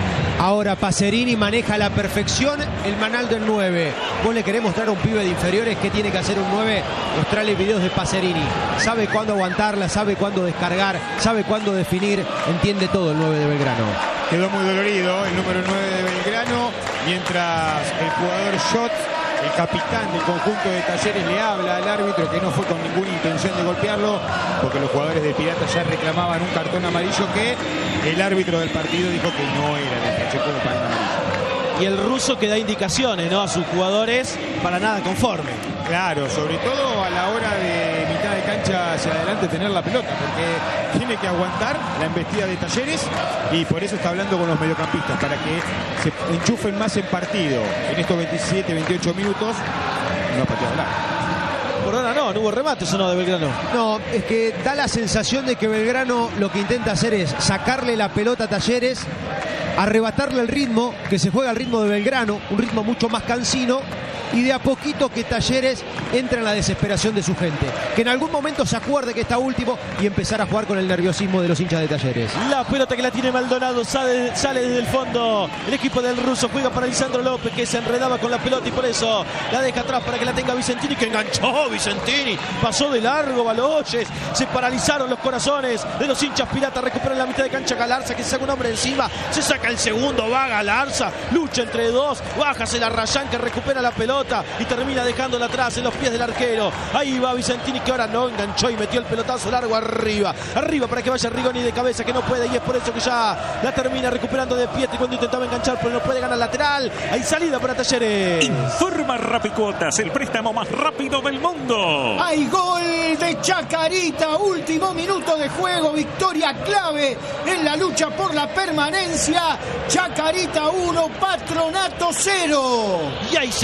Ahora Pacerini maneja a la perfección el manual del nueve. Vos le querés mostrar a un pibe de inferiores qué tiene que hacer un nueve, mostrarle videos de Pacerini. Sabe cuándo aguantarla, sabe cuándo descargar, sabe cuándo definir, entiende todo el nueve de Belgrano. Quedó muy dolorido el número nueve de Belgrano, mientras el jugador Shot, el capitán del conjunto de Talleres, le habla al árbitro que no fue con ninguna intención de golpearlo, porque los jugadores de Pirata ya reclamaban un cartón amarillo que el árbitro del partido dijo que no era el Pacheco de pan amarillo. Y el ruso que da indicaciones, ¿no?, a sus jugadores, para nada conforme. Claro, sobre todo a la hora de mitad de cancha hacia adelante tener la pelota, porque tiene que aguantar la embestida de Talleres y por eso está hablando con los mediocampistas, para que se enchufen más en partido. En estos veintisiete, veintiocho minutos no ha pateado nada. Por ahora no, no hubo remates o no de Belgrano. No, es que da la sensación de que Belgrano lo que intenta hacer es sacarle la pelota a Talleres, arrebatarle el ritmo, que se juega al ritmo de Belgrano, un ritmo mucho más cansino, y de a poquito que Talleres entra en la desesperación de su gente, que en algún momento se acuerde que está último y empezar a jugar con el nerviosismo de los hinchas de Talleres. La pelota que la tiene Maldonado, sale, sale desde el fondo, el equipo del ruso juega para Lisandro López, que se enredaba con la pelota y por eso la deja atrás para que la tenga Vicentini, que enganchó Vicentini, pasó de largo Baloyes, se paralizaron los corazones de los hinchas piratas, recuperan la mitad de cancha Galarza, que se saca un hombre encima, se saca el segundo, va Galarza, lucha entre dos, bájase la Rayán, que recupera la pelota y termina dejándola atrás en los pies del arquero. Ahí va Vicentini, que ahora no enganchó y metió el pelotazo largo arriba, arriba para que vaya Rigoni de cabeza, que no puede, y es por eso que ya la termina recuperando de Pietri cuando intentaba enganchar, pero no puede ganar lateral. Hay salida para Talleres. Informa Rapicuotas, el préstamo más rápido del mundo. Hay gol de Chacarita, último minuto de juego, victoria clave en la lucha por la permanencia. Chacarita uno, Patronato cero. Y ahí se viene el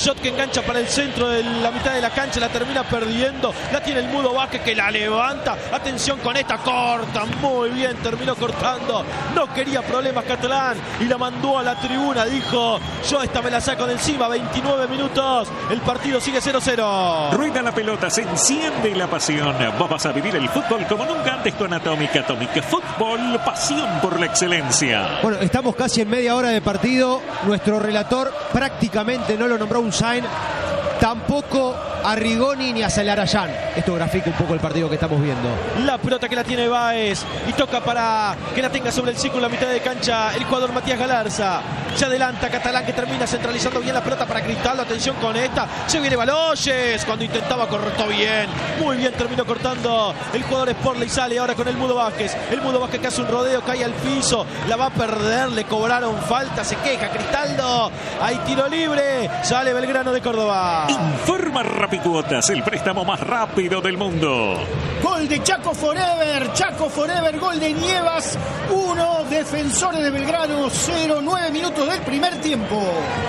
shot que engancha para el centro de la mitad de la cancha, la termina perdiendo, la tiene el Mudo Vázquez que la levanta, atención con esta, corta, muy bien, terminó cortando, no quería problemas Catalán y la mandó a la tribuna, dijo, yo esta me la saco de encima, veintinueve minutos, el partido sigue cero cero. Rueda la pelota, se enciende la pasión, vos vas a vivir el fútbol como nunca antes con Atomic. Atomic Fútbol, pasión por la excelencia. Bueno, estamos casi en media hora de partido, nuestro relator prácticamente no lo nombró un sign, tampoco a Rigoni ni a Celarayán. Esto grafica un poco el partido que estamos viendo. La pelota que la tiene Báez y toca para que la tenga sobre el círculo en la mitad de cancha el jugador Matías Galarza. Se adelanta Catalán que termina centralizando bien la pelota para Cristaldo. Atención con esta. Se viene Baloyes. Cuando intentaba cortó bien. Muy bien terminó cortando el jugador Sportle y sale ahora con el Mudo Vázquez. El Mudo Vázquez que hace un rodeo, cae al piso. La va a perder. Le cobraron falta. Se queja Cristaldo. Hay tiro libre. Sale Belgrano de Córdoba. Informa Rapicuotas, el préstamo más rápido del mundo. Gol de Chaco Forever, Chaco Forever, gol de Nievas, uno, Defensores de Belgrano, cero, nueve minutos del primer tiempo.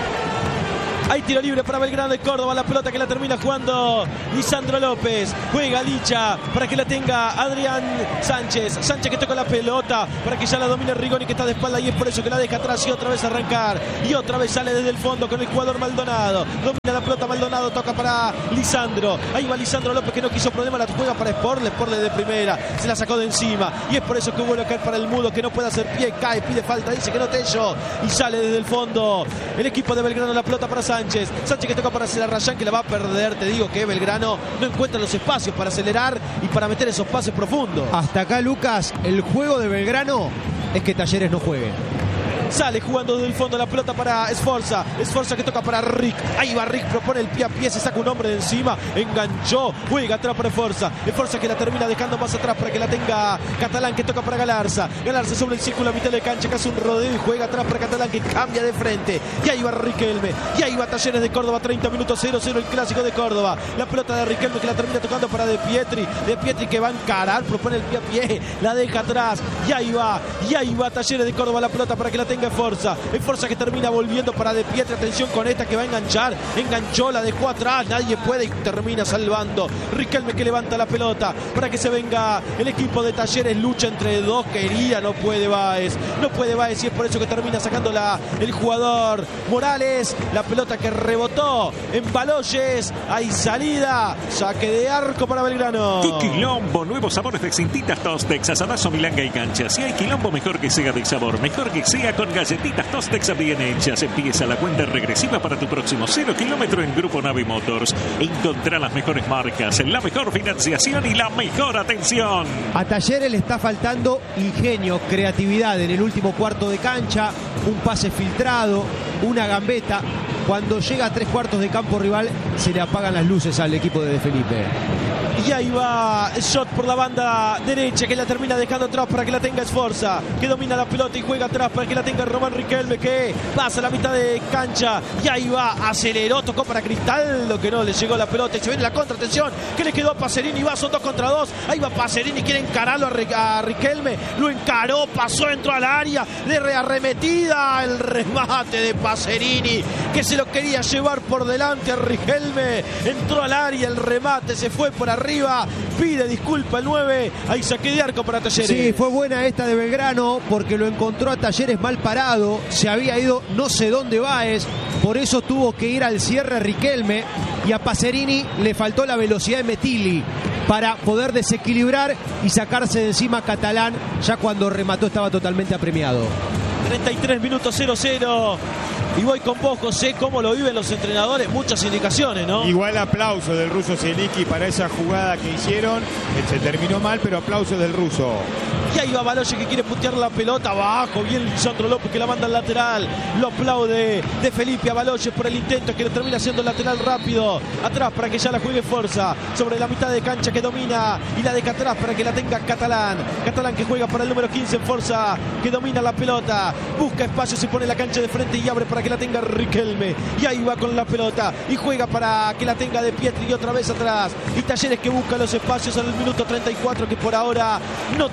Hay tiro libre para Belgrano de Córdoba. La pelota que la termina jugando Lisandro López. Juega Licha para que la tenga Adrián Sánchez. Sánchez que toca la pelota para que ya la domine Rigoni que está de espalda y es por eso que la deja atrás y otra vez arrancar. Y otra vez sale desde el fondo con el jugador Maldonado. Domina la pelota Maldonado, toca para Lisandro. Ahí va Lisandro López que no quiso problema. La juega para Sportle. Sportle de primera. Se la sacó de encima. Y es por eso que vuelve a caer para el Mudo que no puede hacer pie. Cae, pide falta. Dice que no Tello. Y sale desde el fondo el equipo de Belgrano. La pelota para Sánchez. Sánchez que toca para Celarayán que la va a perder. Te digo que Belgrano no encuentra los espacios para acelerar y para meter esos pases profundos. Hasta acá, Lucas, el juego de Belgrano es que Talleres no juegue. Sale jugando desde el fondo la pelota para Esforza. Esforza que toca para Rick. Ahí va Rick, propone el pie a pie, se saca un hombre de encima. Enganchó, juega atrás para Esforza. Esforza que la termina dejando más atrás para que la tenga Catalán que toca para Galarza. Galarza sobre el círculo a mitad de cancha que hace un rodeo y juega atrás para Catalán que cambia de frente. Y ahí va Riquelme. Y ahí va Talleres de Córdoba, treinta minutos, cero cero el clásico de Córdoba. La pelota de Riquelme que la termina tocando para De Pietri. De Pietri que va a encarar, propone el pie a pie, la deja atrás. Y ahí va, y ahí va Talleres de Córdoba la pelota para que la tenga Esforza. Esforza que termina volviendo para De Pietri. Atención con esta que va a enganchar. Enganchó, la dejó atrás. Nadie puede y termina salvando. Riquelme que levanta la pelota para que se venga el equipo de Talleres. Lucha entre dos. Quería, no puede Báez. No puede Báez y es por eso que termina sacándola el jugador Morales. La pelota que rebotó en Baloyes. Hay salida. Saque de arco para Belgrano. ¡Qué quilombo! Nuevos sabores de Cintitas Tostex, asadazo, milanga y cancha. Si hay quilombo, mejor que sea de sabor. Mejor que sea con galletitas Tostex bien hechas. Empieza la cuenta regresiva para tu próximo cero kilómetro en Grupo Navi Motors. Encontrá las mejores marcas, la mejor financiación y la mejor atención. A Talleres le está faltando ingenio, creatividad en el último cuarto de cancha, un pase filtrado, una gambeta. Cuando llega a tres cuartos de campo rival se le apagan las luces al equipo de De Felipe. Y ahí va el shot por la banda derecha que la termina dejando atrás para que la tenga Esforza, que domina la pelota y juega atrás para que la tenga Román Riquelme, que pasa a la mitad de cancha. Y ahí va, aceleró, tocó para Cristaldo que no le llegó la pelota y se viene la contra. Atención, que le quedó a Pacerini, va, son dos contra dos. Ahí va Pacerini, quiere encararlo a, a Riquelme, lo encaró, pasó, entró al área, de arremetida el remate de Pacerini que se lo quería llevar por delante a Riquelme. Entró al área, el remate se fue por arriba. Pide disculpa el nueve. Hay saque de arco para Talleres. Sí, fue buena esta de Belgrano porque lo encontró a Talleres mal parado. Se había ido no sé dónde Báez. Por eso tuvo que ir al cierre Riquelme. Y a Pacerini le faltó la velocidad de Metilli para poder desequilibrar y sacarse de encima a Catalán. Ya cuando remató estaba totalmente apremiado. treinta y tres minutos, cero cero. Y voy con vos, José, cómo lo viven los entrenadores, muchas indicaciones, ¿no? Igual aplauso del ruso Zeliki para esa jugada que hicieron. Se terminó mal, pero aplausos del ruso. Y ahí va Baloyes que quiere putear la pelota abajo. Bien Lisandro López que la manda al lateral. Lo aplaude De Felipe a Baloyes por el intento que le termina haciendo el lateral rápido. Atrás para que ya la juegue Forza. Sobre la mitad de cancha que domina. Y la deja atrás para que la tenga Catalán. Catalán que juega para el número quince en Forza. Que domina la pelota. Busca espacio, se pone la cancha de frente y abre para que la tenga Riquelme. Y ahí va con la pelota. Y juega para que la tenga De Pietri y otra vez atrás. Y Talleres que busca los espacios en el minuto treinta y cuatro que por ahora no tenemos gol.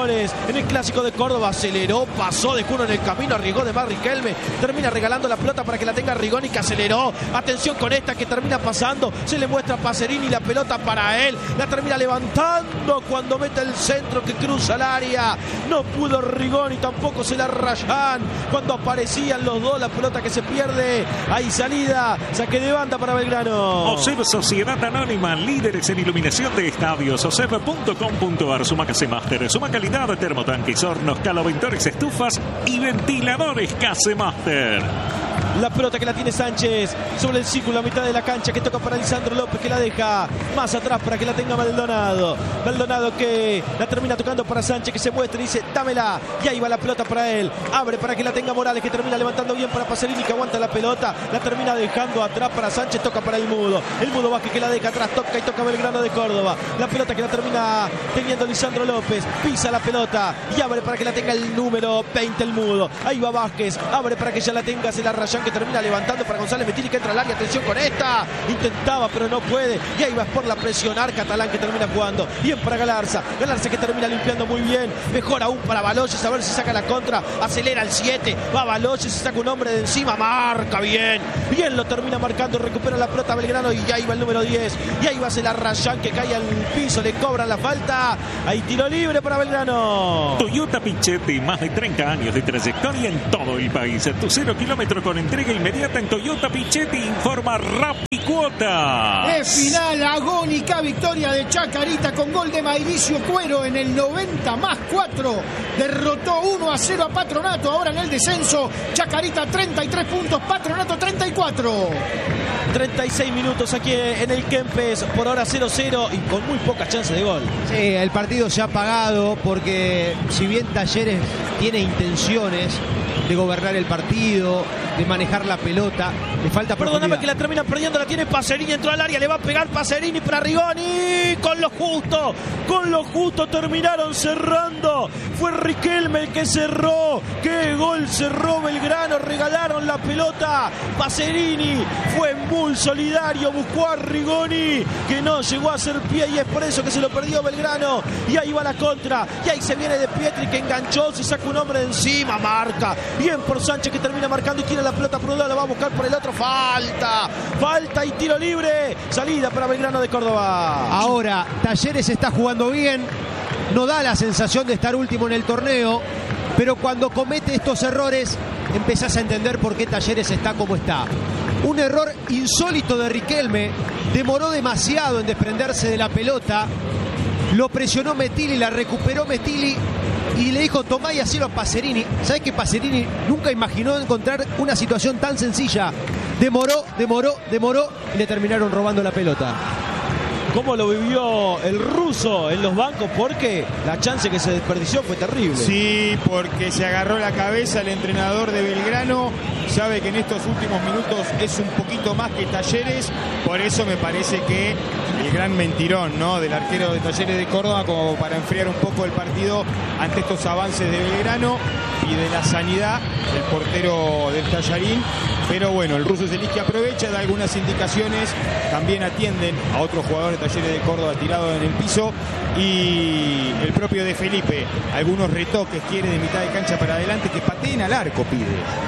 errores en el Clásico de Córdoba. Aceleró, pasó, dejó uno en el camino, arriesgó de más Riquelme. Termina regalando la pelota para que la tenga Rigoni, que aceleró. Atención con esta que termina pasando. Se le muestra a Pacerini la pelota para él. La termina levantando cuando mete el centro que cruza el área. No pudo Rigoni, tampoco se la Rayan. Cuando aparecían los dos, la pelota que se pierde. Hay salida, saque de banda para Belgrano. OSEB Sociedad Anónima, líderes en iluminación de estadios. oseb punto com punto ar. Suma Casemaster, suma calidad de termotanques, hornos, caloventores, estufas y ventiladores Casemaster. La pelota que la tiene Sánchez sobre el círculo a mitad de la cancha, que toca para Lisandro López, que la deja más atrás para que la tenga Maldonado. Maldonado que la termina tocando para Sánchez, que se muestra y dice dámela, y ahí va la pelota para él. Abre para que la tenga Morales, que termina levantando bien para Pacerini, que aguanta la pelota, la termina dejando atrás para Sánchez, toca para el Mudo. El Mudo Vázquez que la deja atrás, toca y toca Belgrano de Córdoba. La pelota que la termina teniendo Lisandro López, pisa la pelota y abre para que la tenga el número veinte, el Mudo. Ahí va Vázquez, abre para que ya la tenga, se la Rayan, que termina levantando para González Metilli, que entra al área. Atención con esta, intentaba pero no puede, y ahí va por la presionar Catalán, que termina jugando bien para Galarza. Galarza que termina limpiando muy bien, mejor aún para Baloyes, a ver si saca la contra. Acelera el siete, va Baloyes, se saca un hombre de encima, marca bien, bien lo termina marcando, recupera la pelota Belgrano, y ahí va el número diez, y ahí va a la Rayan, que cae al piso, le cobran la falta. Hay tiro libre para Belgrano. Toyota Pichetti, más de treinta años de trayectoria en todo el país. Tu cero kilómetro con entrega inmediata en Toyota Pichetti, informa Rapicuota. Es final, agónica victoria de Chacarita con gol de Mauricio Cuero en el noventa más cuatro. Derrotó uno a cero a Patronato. Ahora en el descenso, Chacarita treinta y tres puntos, Patronato treinta y cuatro. treinta y seis minutos aquí en el Kempes, por ahora cero cero y con muy pocas chances de gol. Sí, el partido se ha apagado porque si bien Talleres tiene intenciones de gobernar el partido, de manejar la pelota, le falta profundidad. Perdóname que la termina perdiendo, la tiene Pacerini, entró al área, le va a pegar Pacerini para Rigoni, con lo justo, con lo justo terminaron cerrando, fue Riquelme el que cerró, qué gol cerró Belgrano, regalaron la pelota, Pacerini fue muy solidario, buscó a Rigoni, que no llegó a hacer pie, y es por eso que se lo perdió Belgrano, y ahí va la contra, y ahí se viene de Pietri, que enganchó, se saca un hombre de encima, marca, bien por Sánchez, que termina marcando y tira la pelota por un lado, la va a buscar por el otro, falta, falta y tiro libre, salida para Belgrano de Córdoba. Ahora, Talleres está jugando bien, no da la sensación de estar último en el torneo, pero cuando comete estos errores, empezás a entender por qué Talleres está como está. Un error insólito de Riquelme, demoró demasiado en desprenderse de la pelota, lo presionó Metilli, la recuperó Metilli, y le dijo tomá y hacelo a Pacerini. ¿Sabés que Pacerini nunca imaginó encontrar una situación tan sencilla? Demoró, demoró, demoró y le terminaron robando la pelota. ¿Cómo lo vivió el ruso en los bancos? Porque la chance que se desperdició fue terrible. Sí, porque se agarró la cabeza el entrenador de Belgrano. Sabe que en estos últimos minutos es un poquito más que Talleres. Por eso me parece que el gran mentirón, ¿no?, del arquero de Talleres de Córdoba, como para enfriar un poco el partido ante estos avances de Belgrano y de la sanidad del portero del Tallarín. Pero bueno, el ruso Zeliski aprovecha, da algunas indicaciones, también atienden a otros jugadores de Talleres de Córdoba tirados en el piso, y el propio de Felipe, algunos retoques quiere de mitad de cancha para adelante, que pateen al arco pide.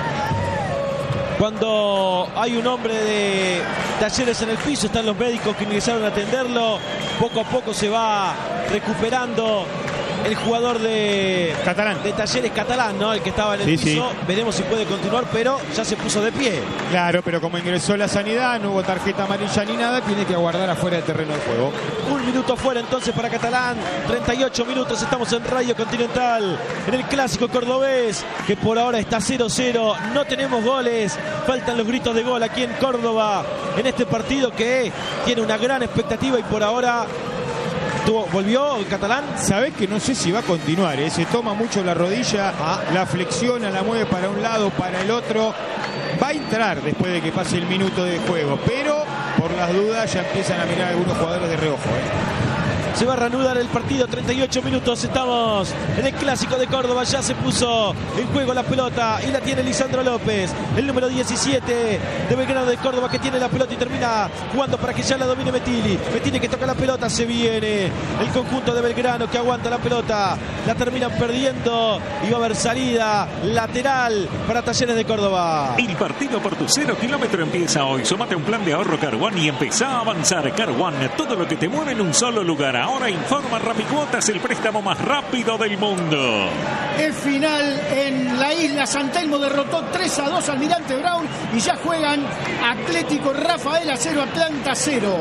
Cuando hay un hombre de Talleres en el piso, están los médicos que ingresaron a atenderlo, poco a poco se va recuperando el jugador de Catalán, de Talleres, Catalán, ¿no?, el que estaba en el sí, piso. Sí. Veremos si puede continuar, pero ya se puso de pie. Claro, pero como ingresó la sanidad, no hubo tarjeta amarilla ni nada, tiene que aguardar afuera del terreno de juego. Un minuto fuera entonces para Catalán, treinta y ocho minutos, estamos en Radio Continental, en el Clásico Cordobés, que por ahora está cero cero, no tenemos goles, faltan los gritos de gol aquí en Córdoba, en este partido que tiene una gran expectativa y por ahora... ¿Volvió el Catalán? Sabés que no sé si va a continuar, ¿eh? Se toma mucho la rodilla, ah. la flexiona, la mueve para un lado, para el otro. Va a entrar después de que pase el minuto de juego, pero por las dudas ya empiezan a mirar algunos jugadores de reojo, ¿eh? Se va a reanudar el partido, treinta y ocho minutos. Estamos en el Clásico de Córdoba. Ya se puso en juego la pelota y la tiene Lisandro López, el número diecisiete de Belgrano de Córdoba, que tiene la pelota y termina jugando para que ya la domine Metilli. Metilli que toca la pelota, se viene el conjunto de Belgrano que aguanta la pelota. La terminan perdiendo y va a haber salida lateral para Talleres de Córdoba. El partido por tu cero kilómetro empieza hoy. Sumate un plan de ahorro Car One y empezá a avanzar. Car One, todo lo que te mueve en un solo lugar. Ahora informa Rapicuotas, el préstamo más rápido del mundo. El final en la isla San Telmo derrotó tres a dos Almirante Brown y ya juegan Atlético Rafaela cero, Atlanta cero.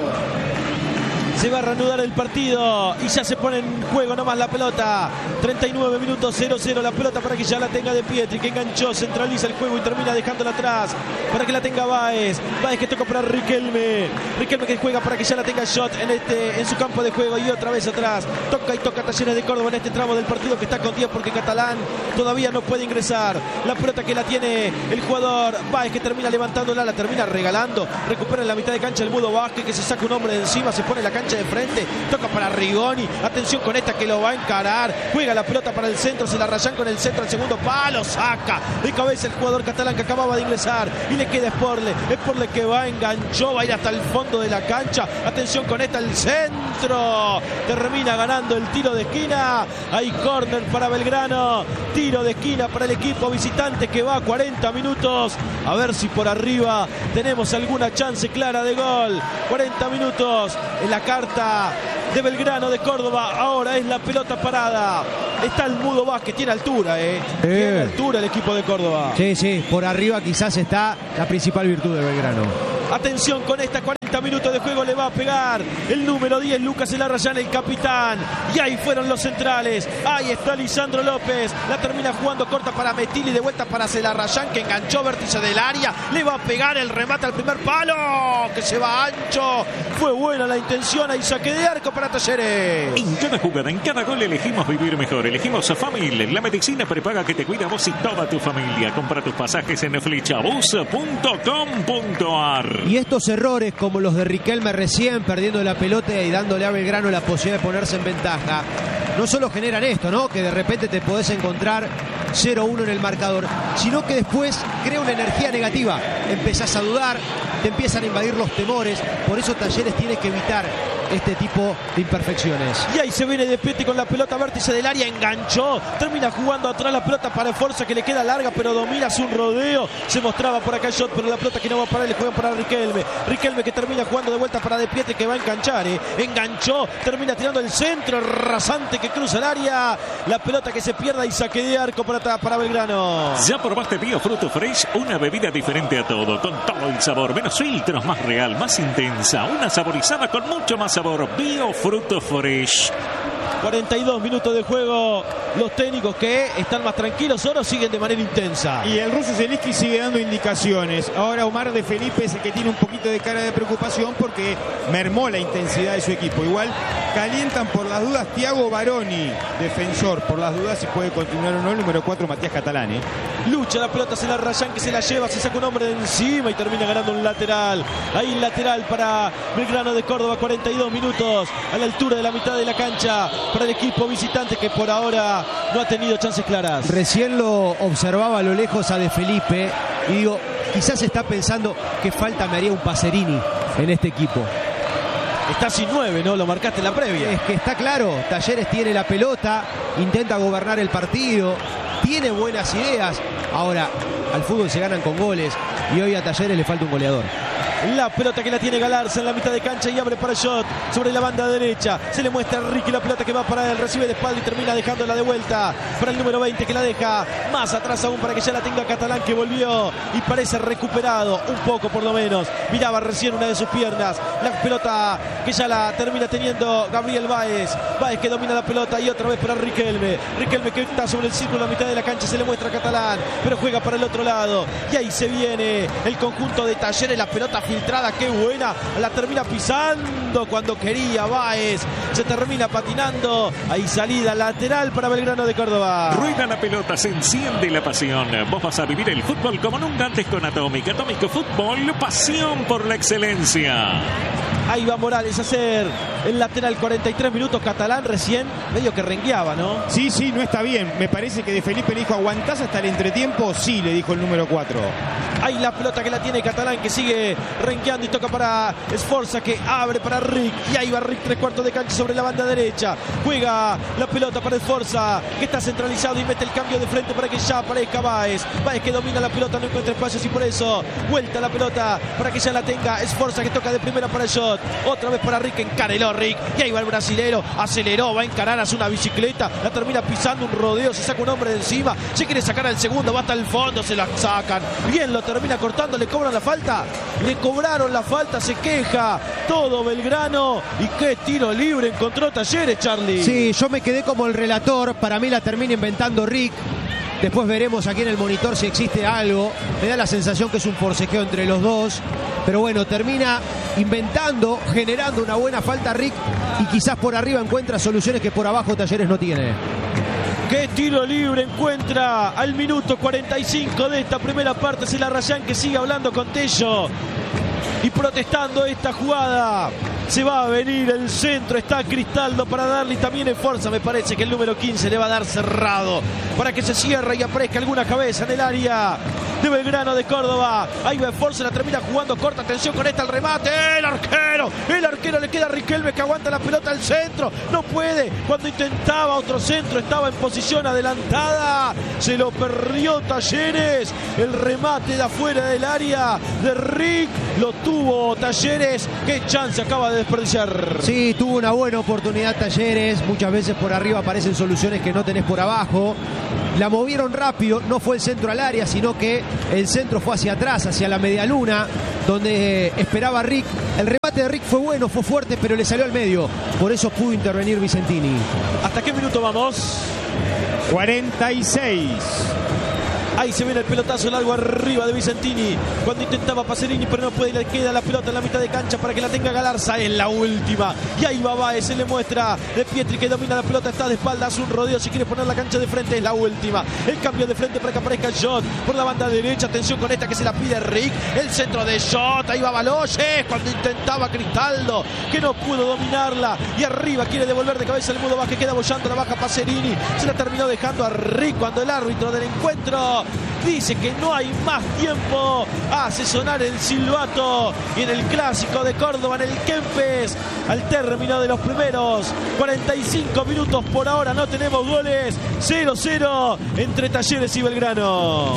Se va a reanudar el partido y ya se pone en juego nomás la pelota. treinta y nueve minutos, cero cero la pelota para que ya la tenga De Pietri, que enganchó, centraliza el juego y termina dejándola atrás para que la tenga Báez. Báez que toca para Riquelme. Riquelme que juega para que ya la tenga Shot en, este, en su campo de juego y otra vez atrás. Toca y toca Talleres de Córdoba en este tramo del partido que está con diez porque Catalán todavía no puede ingresar. La pelota que la tiene el jugador Báez, que termina levantándola, la termina regalando. Recupera en la mitad de cancha el Mudo Vázquez, que se saca un hombre de encima, se pone la cancha de frente, toca para Rigoni, atención con esta que lo va a encarar, juega la pelota para el centro, se la rayan con el centro al segundo palo, saca de cabeza el jugador catalán que acababa de ingresar y le queda Sporle, Sporle que va, enganchó, va a ir hasta el fondo de la cancha, atención con esta, el centro, termina ganando el tiro de esquina, hay córner para Belgrano, tiro de esquina para el equipo visitante que va a cuarenta minutos, a ver si por arriba tenemos alguna chance clara de gol. Cuarenta minutos en la carta de Belgrano de Córdoba. Ahora es la pelota parada. Está el Mudo Vázquez, tiene altura, eh. eh. Tiene altura el equipo de Córdoba. Sí, sí, por arriba quizás está la principal virtud de Belgrano. Atención con esta, cuarenta minutos de juego le va a pegar el número diez, Lucas Elarrayán, el capitán. Y ahí fueron los centrales. Ahí está Lisandro López. La termina jugando corta para Metilli, de vuelta para Elarrayán, que enganchó vértice del área. Le va a pegar el remate al primer palo, que se va ancho. Fue buena la intención, ahí saque de arco para Talleres. En cada jugada, en cada gol elegimos vivir mejor. Elegimos a Famil, la medicina prepaga que te cuida a vos y toda tu familia. Compra tus pasajes en flechabus punto com punto ar. Y estos errores como los de Riquelme recién, perdiendo la pelota y dándole a Belgrano la posibilidad de ponerse en ventaja, no solo generan esto, ¿no? Que de repente te podés encontrar cero uno en el marcador, sino que después crea una energía negativa. Empezás a dudar, te empiezan a invadir los temores. Por eso Talleres tiene que evitar este tipo de imperfecciones. Y ahí se viene De Pietri con la pelota vértice del área, enganchó, termina jugando atrás la pelota para Forza, que le queda larga pero domina, hace un rodeo, se mostraba por acá Shot, pero la pelota que no va a parar, le juegan para Riquelme, Riquelme que termina jugando de vuelta para De Pietri, que va a enganchar, eh. enganchó, termina tirando el centro rasante que cruza el área, la pelota que se pierda y saque de arco para, para Belgrano. Ya probaste Bio Fruto Fresh, una bebida diferente a todo, con todo el sabor, menos filtros, más real, más intensa, una saborizada con mucho más sabor. Bio Fruto Fresh. cuarenta y dos minutos de juego. Los técnicos que están más tranquilos ahora siguen de manera intensa. Y el ruso Zielinski sigue dando indicaciones. Ahora Omar de Felipe es el que tiene un poquito de cara de preocupación porque mermó la intensidad de su equipo. Igual calientan por las dudas Thiago Baroni, defensor, por las dudas si puede continuar o no el número cuatro, Matías Catalán. ¿eh? Lucha la pelota, se la rayan, que se la lleva, se saca un hombre de encima y termina ganando un lateral. Ahí lateral para Belgrano de Córdoba, cuarenta y dos minutos a la altura de la mitad de la cancha para el equipo visitante que por ahora no ha tenido chances claras. Recién lo observaba a lo lejos a De Felipe y digo, quizás está pensando qué falta me haría un Pacerini en este equipo. Está sin nueve, ¿no? Lo marcaste en la previa. Es que está claro, Talleres tiene la pelota, intenta gobernar el partido, tiene buenas ideas. Ahora, al fútbol se ganan con goles y hoy a Talleres le falta un goleador. La pelota que la tiene Galarza en la mitad de cancha y abre para Shot sobre la banda derecha. Se le muestra a Ricky la pelota que va para él. Recibe de espalda y termina dejándola de vuelta para el número veinte, que la deja más atrás aún para que ya la tenga Catalán, que volvió y parece recuperado un poco por lo menos. Miraba recién una de sus piernas. La pelota que ya la termina teniendo Gabriel Báez. Báez que domina la pelota y otra vez para Riquelme. Riquelme que está sobre el círculo a la mitad de la cancha. Se le muestra a Catalán, pero juega para el otro lado. Y ahí se viene el conjunto de Talleres. La pelota filtrada, qué buena, la termina pisando cuando quería Báez, se termina patinando, ahí salida lateral para Belgrano de Córdoba. Rueda la pelota, se enciende la pasión, vos vas a vivir el fútbol como nunca antes con Atómica. Atómico Fútbol, pasión por la excelencia. Ahí va Morales a hacer el lateral. Cuarenta y tres minutos, Catalán recién medio que rengueaba, ¿no? Sí, sí, no está bien. Me parece que de Felipe le dijo, ¿aguantás hasta el entretiempo? Sí, le dijo el número cuatro. Ahí la pelota que la tiene Catalán, que sigue renqueando y toca para Sforza, que abre para Rick. Y ahí va Rick, tres cuartos de cancha sobre la banda derecha. Juega la pelota para Sforza, que está centralizado y mete el cambio de frente para que ya aparezca Báez. Báez que domina la pelota, no encuentra espacios y por eso vuelta la pelota para que ya la tenga Sforza, que toca de primera para Shot. Otra vez para Rick, encareló Rick. Y ahí va el brasilero, aceleró, va a encarar, hace una bicicleta, la termina pisando un rodeo, se saca un hombre de encima, se quiere sacar al segundo, va hasta el fondo, se la sacan. Bien, lo termina cortando, le cobran la falta. Le cobraron la falta, se queja todo Belgrano. Y qué tiro libre encontró Talleres, Charlie. Sí, yo me quedé como el relator. Para mí la termina inventando Rick. Después veremos aquí en el monitor si existe algo. Me da la sensación que es un forcejeo entre los dos. Pero bueno, termina inventando, generando una buena falta Rick. Y quizás por arriba encuentra soluciones que por abajo Talleres no tiene. Qué tiro libre encuentra al minuto cuarenta y cinco de esta primera parte. Es el Arrayán que sigue hablando con Tello y protestando esta jugada. Se va a venir el centro, está Cristaldo para darle y también Sforza. Me parece que el número quince le va a dar cerrado para que se cierre y aparezca alguna cabeza en el área de Belgrano de Córdoba. Ahí va Sforza, la termina jugando corta. Atención con esta, el remate. El arquero, el arquero le queda a Riquelme, que aguanta la pelota al centro. No puede. Cuando intentaba otro centro, estaba en posición adelantada. Se lo perdió Talleres. El remate de afuera del área de Rick lo tuvo Talleres. Qué chance acaba de desperdiciar. Sí, tuvo una buena oportunidad Talleres. Muchas veces por arriba aparecen soluciones que no tenés por abajo. La movieron rápido, no fue el centro al área, sino que el centro fue hacia atrás, hacia la medialuna, donde esperaba Rick. El remate de Rick fue bueno, fue fuerte, pero le salió al medio. Por eso pudo intervenir Vicentini. ¿Hasta qué minuto vamos? cuarenta y seis. Ahí se viene el pelotazo largo arriba de Vicentini. Cuando intentaba Pacerini, pero no puede. Le queda la pelota en la mitad de cancha para que la tenga Galarza. Es la última. Y ahí va Báez. Se le muestra de Pietri, que domina la pelota. Está de espaldas. Un rodeo. Si quiere poner la cancha de frente, es la última. El cambio de frente para que aparezca Shot por la banda derecha. Atención con esta que se la pide Rick. El centro de Shot. Ahí va Baloyes. Cuando intentaba Cristaldo, que no pudo dominarla. Y arriba quiere devolver de cabeza el Mudo Vázquez. Queda bollando la baja Pacerini. Se la terminó dejando a Rick cuando el árbitro del encuentro dice que no hay más tiempo. Hace sonar el silbato. Y en el clásico de Córdoba, en el Kempes, al término de los primeros cuarenta y cinco minutos, por ahora no tenemos goles. cero cero entre Talleres y Belgrano.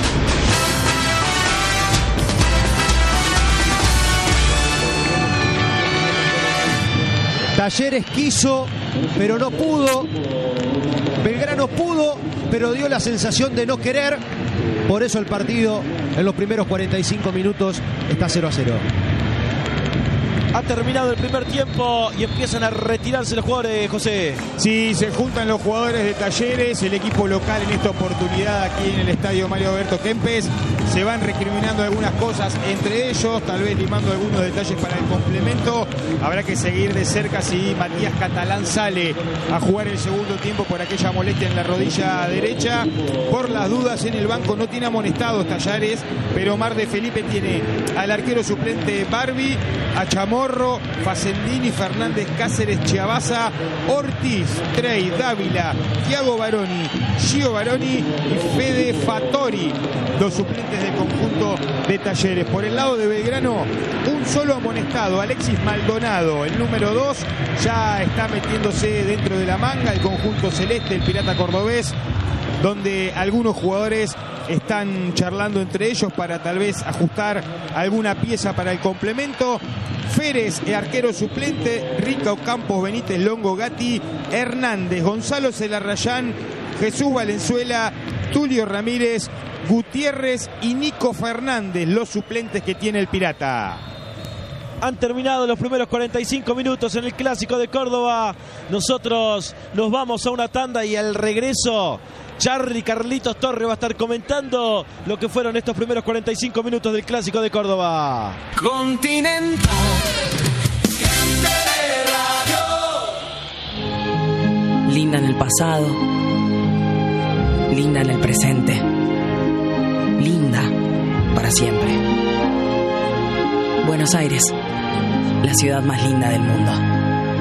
Talleres quiso, pero no pudo. Belgrano pudo, pero dio la sensación de no querer. Por eso el partido en los primeros cuarenta y cinco minutos está cero a cero. Ha terminado el primer tiempo y empiezan a retirarse los jugadores, José. Sí, se juntan los jugadores de Talleres, el equipo local en esta oportunidad aquí en el estadio Mario Alberto Kempes. Se van recriminando algunas cosas entre ellos, tal vez limando algunos detalles para el complemento. Habrá que seguir de cerca si Matías Catalán sale a jugar el segundo tiempo por aquella molestia en la rodilla derecha. Por las dudas, en el banco no tiene amonestados Talleres, pero Mar de Felipe tiene al arquero suplente Barbie, a Chamorro, Facendini, Fernández, Cáceres, Chiabaza, Ortiz, Trey, Dávila, Thiago Baroni, Gio Baroni y Fede Fattori, los suplentes del conjunto de Talleres. Por el lado de Belgrano, un solo amonestado, Alexis Maldonado, el número dos, ya está metiéndose dentro de la manga el conjunto celeste, el Pirata Cordobés, donde algunos jugadores están charlando entre ellos para tal vez ajustar alguna pieza para el complemento. Férez, arquero suplente, Rica Ocampos, Benítez, Longo, Gatti, Hernández, Gonzalo Celarrayán, Jesús Valenzuela, Tulio Ramírez, Gutiérrez y Nico Fernández, los suplentes que tiene el Pirata. Han terminado los primeros cuarenta y cinco minutos en el Clásico de Córdoba. Nosotros nos vamos a una tanda y al regreso Charly Carlitos Torre va a estar comentando lo que fueron estos primeros cuarenta y cinco minutos del Clásico de Córdoba. Continental. Linda en el pasado, linda en el presente, linda para siempre. Buenos Aires, la ciudad más linda del mundo.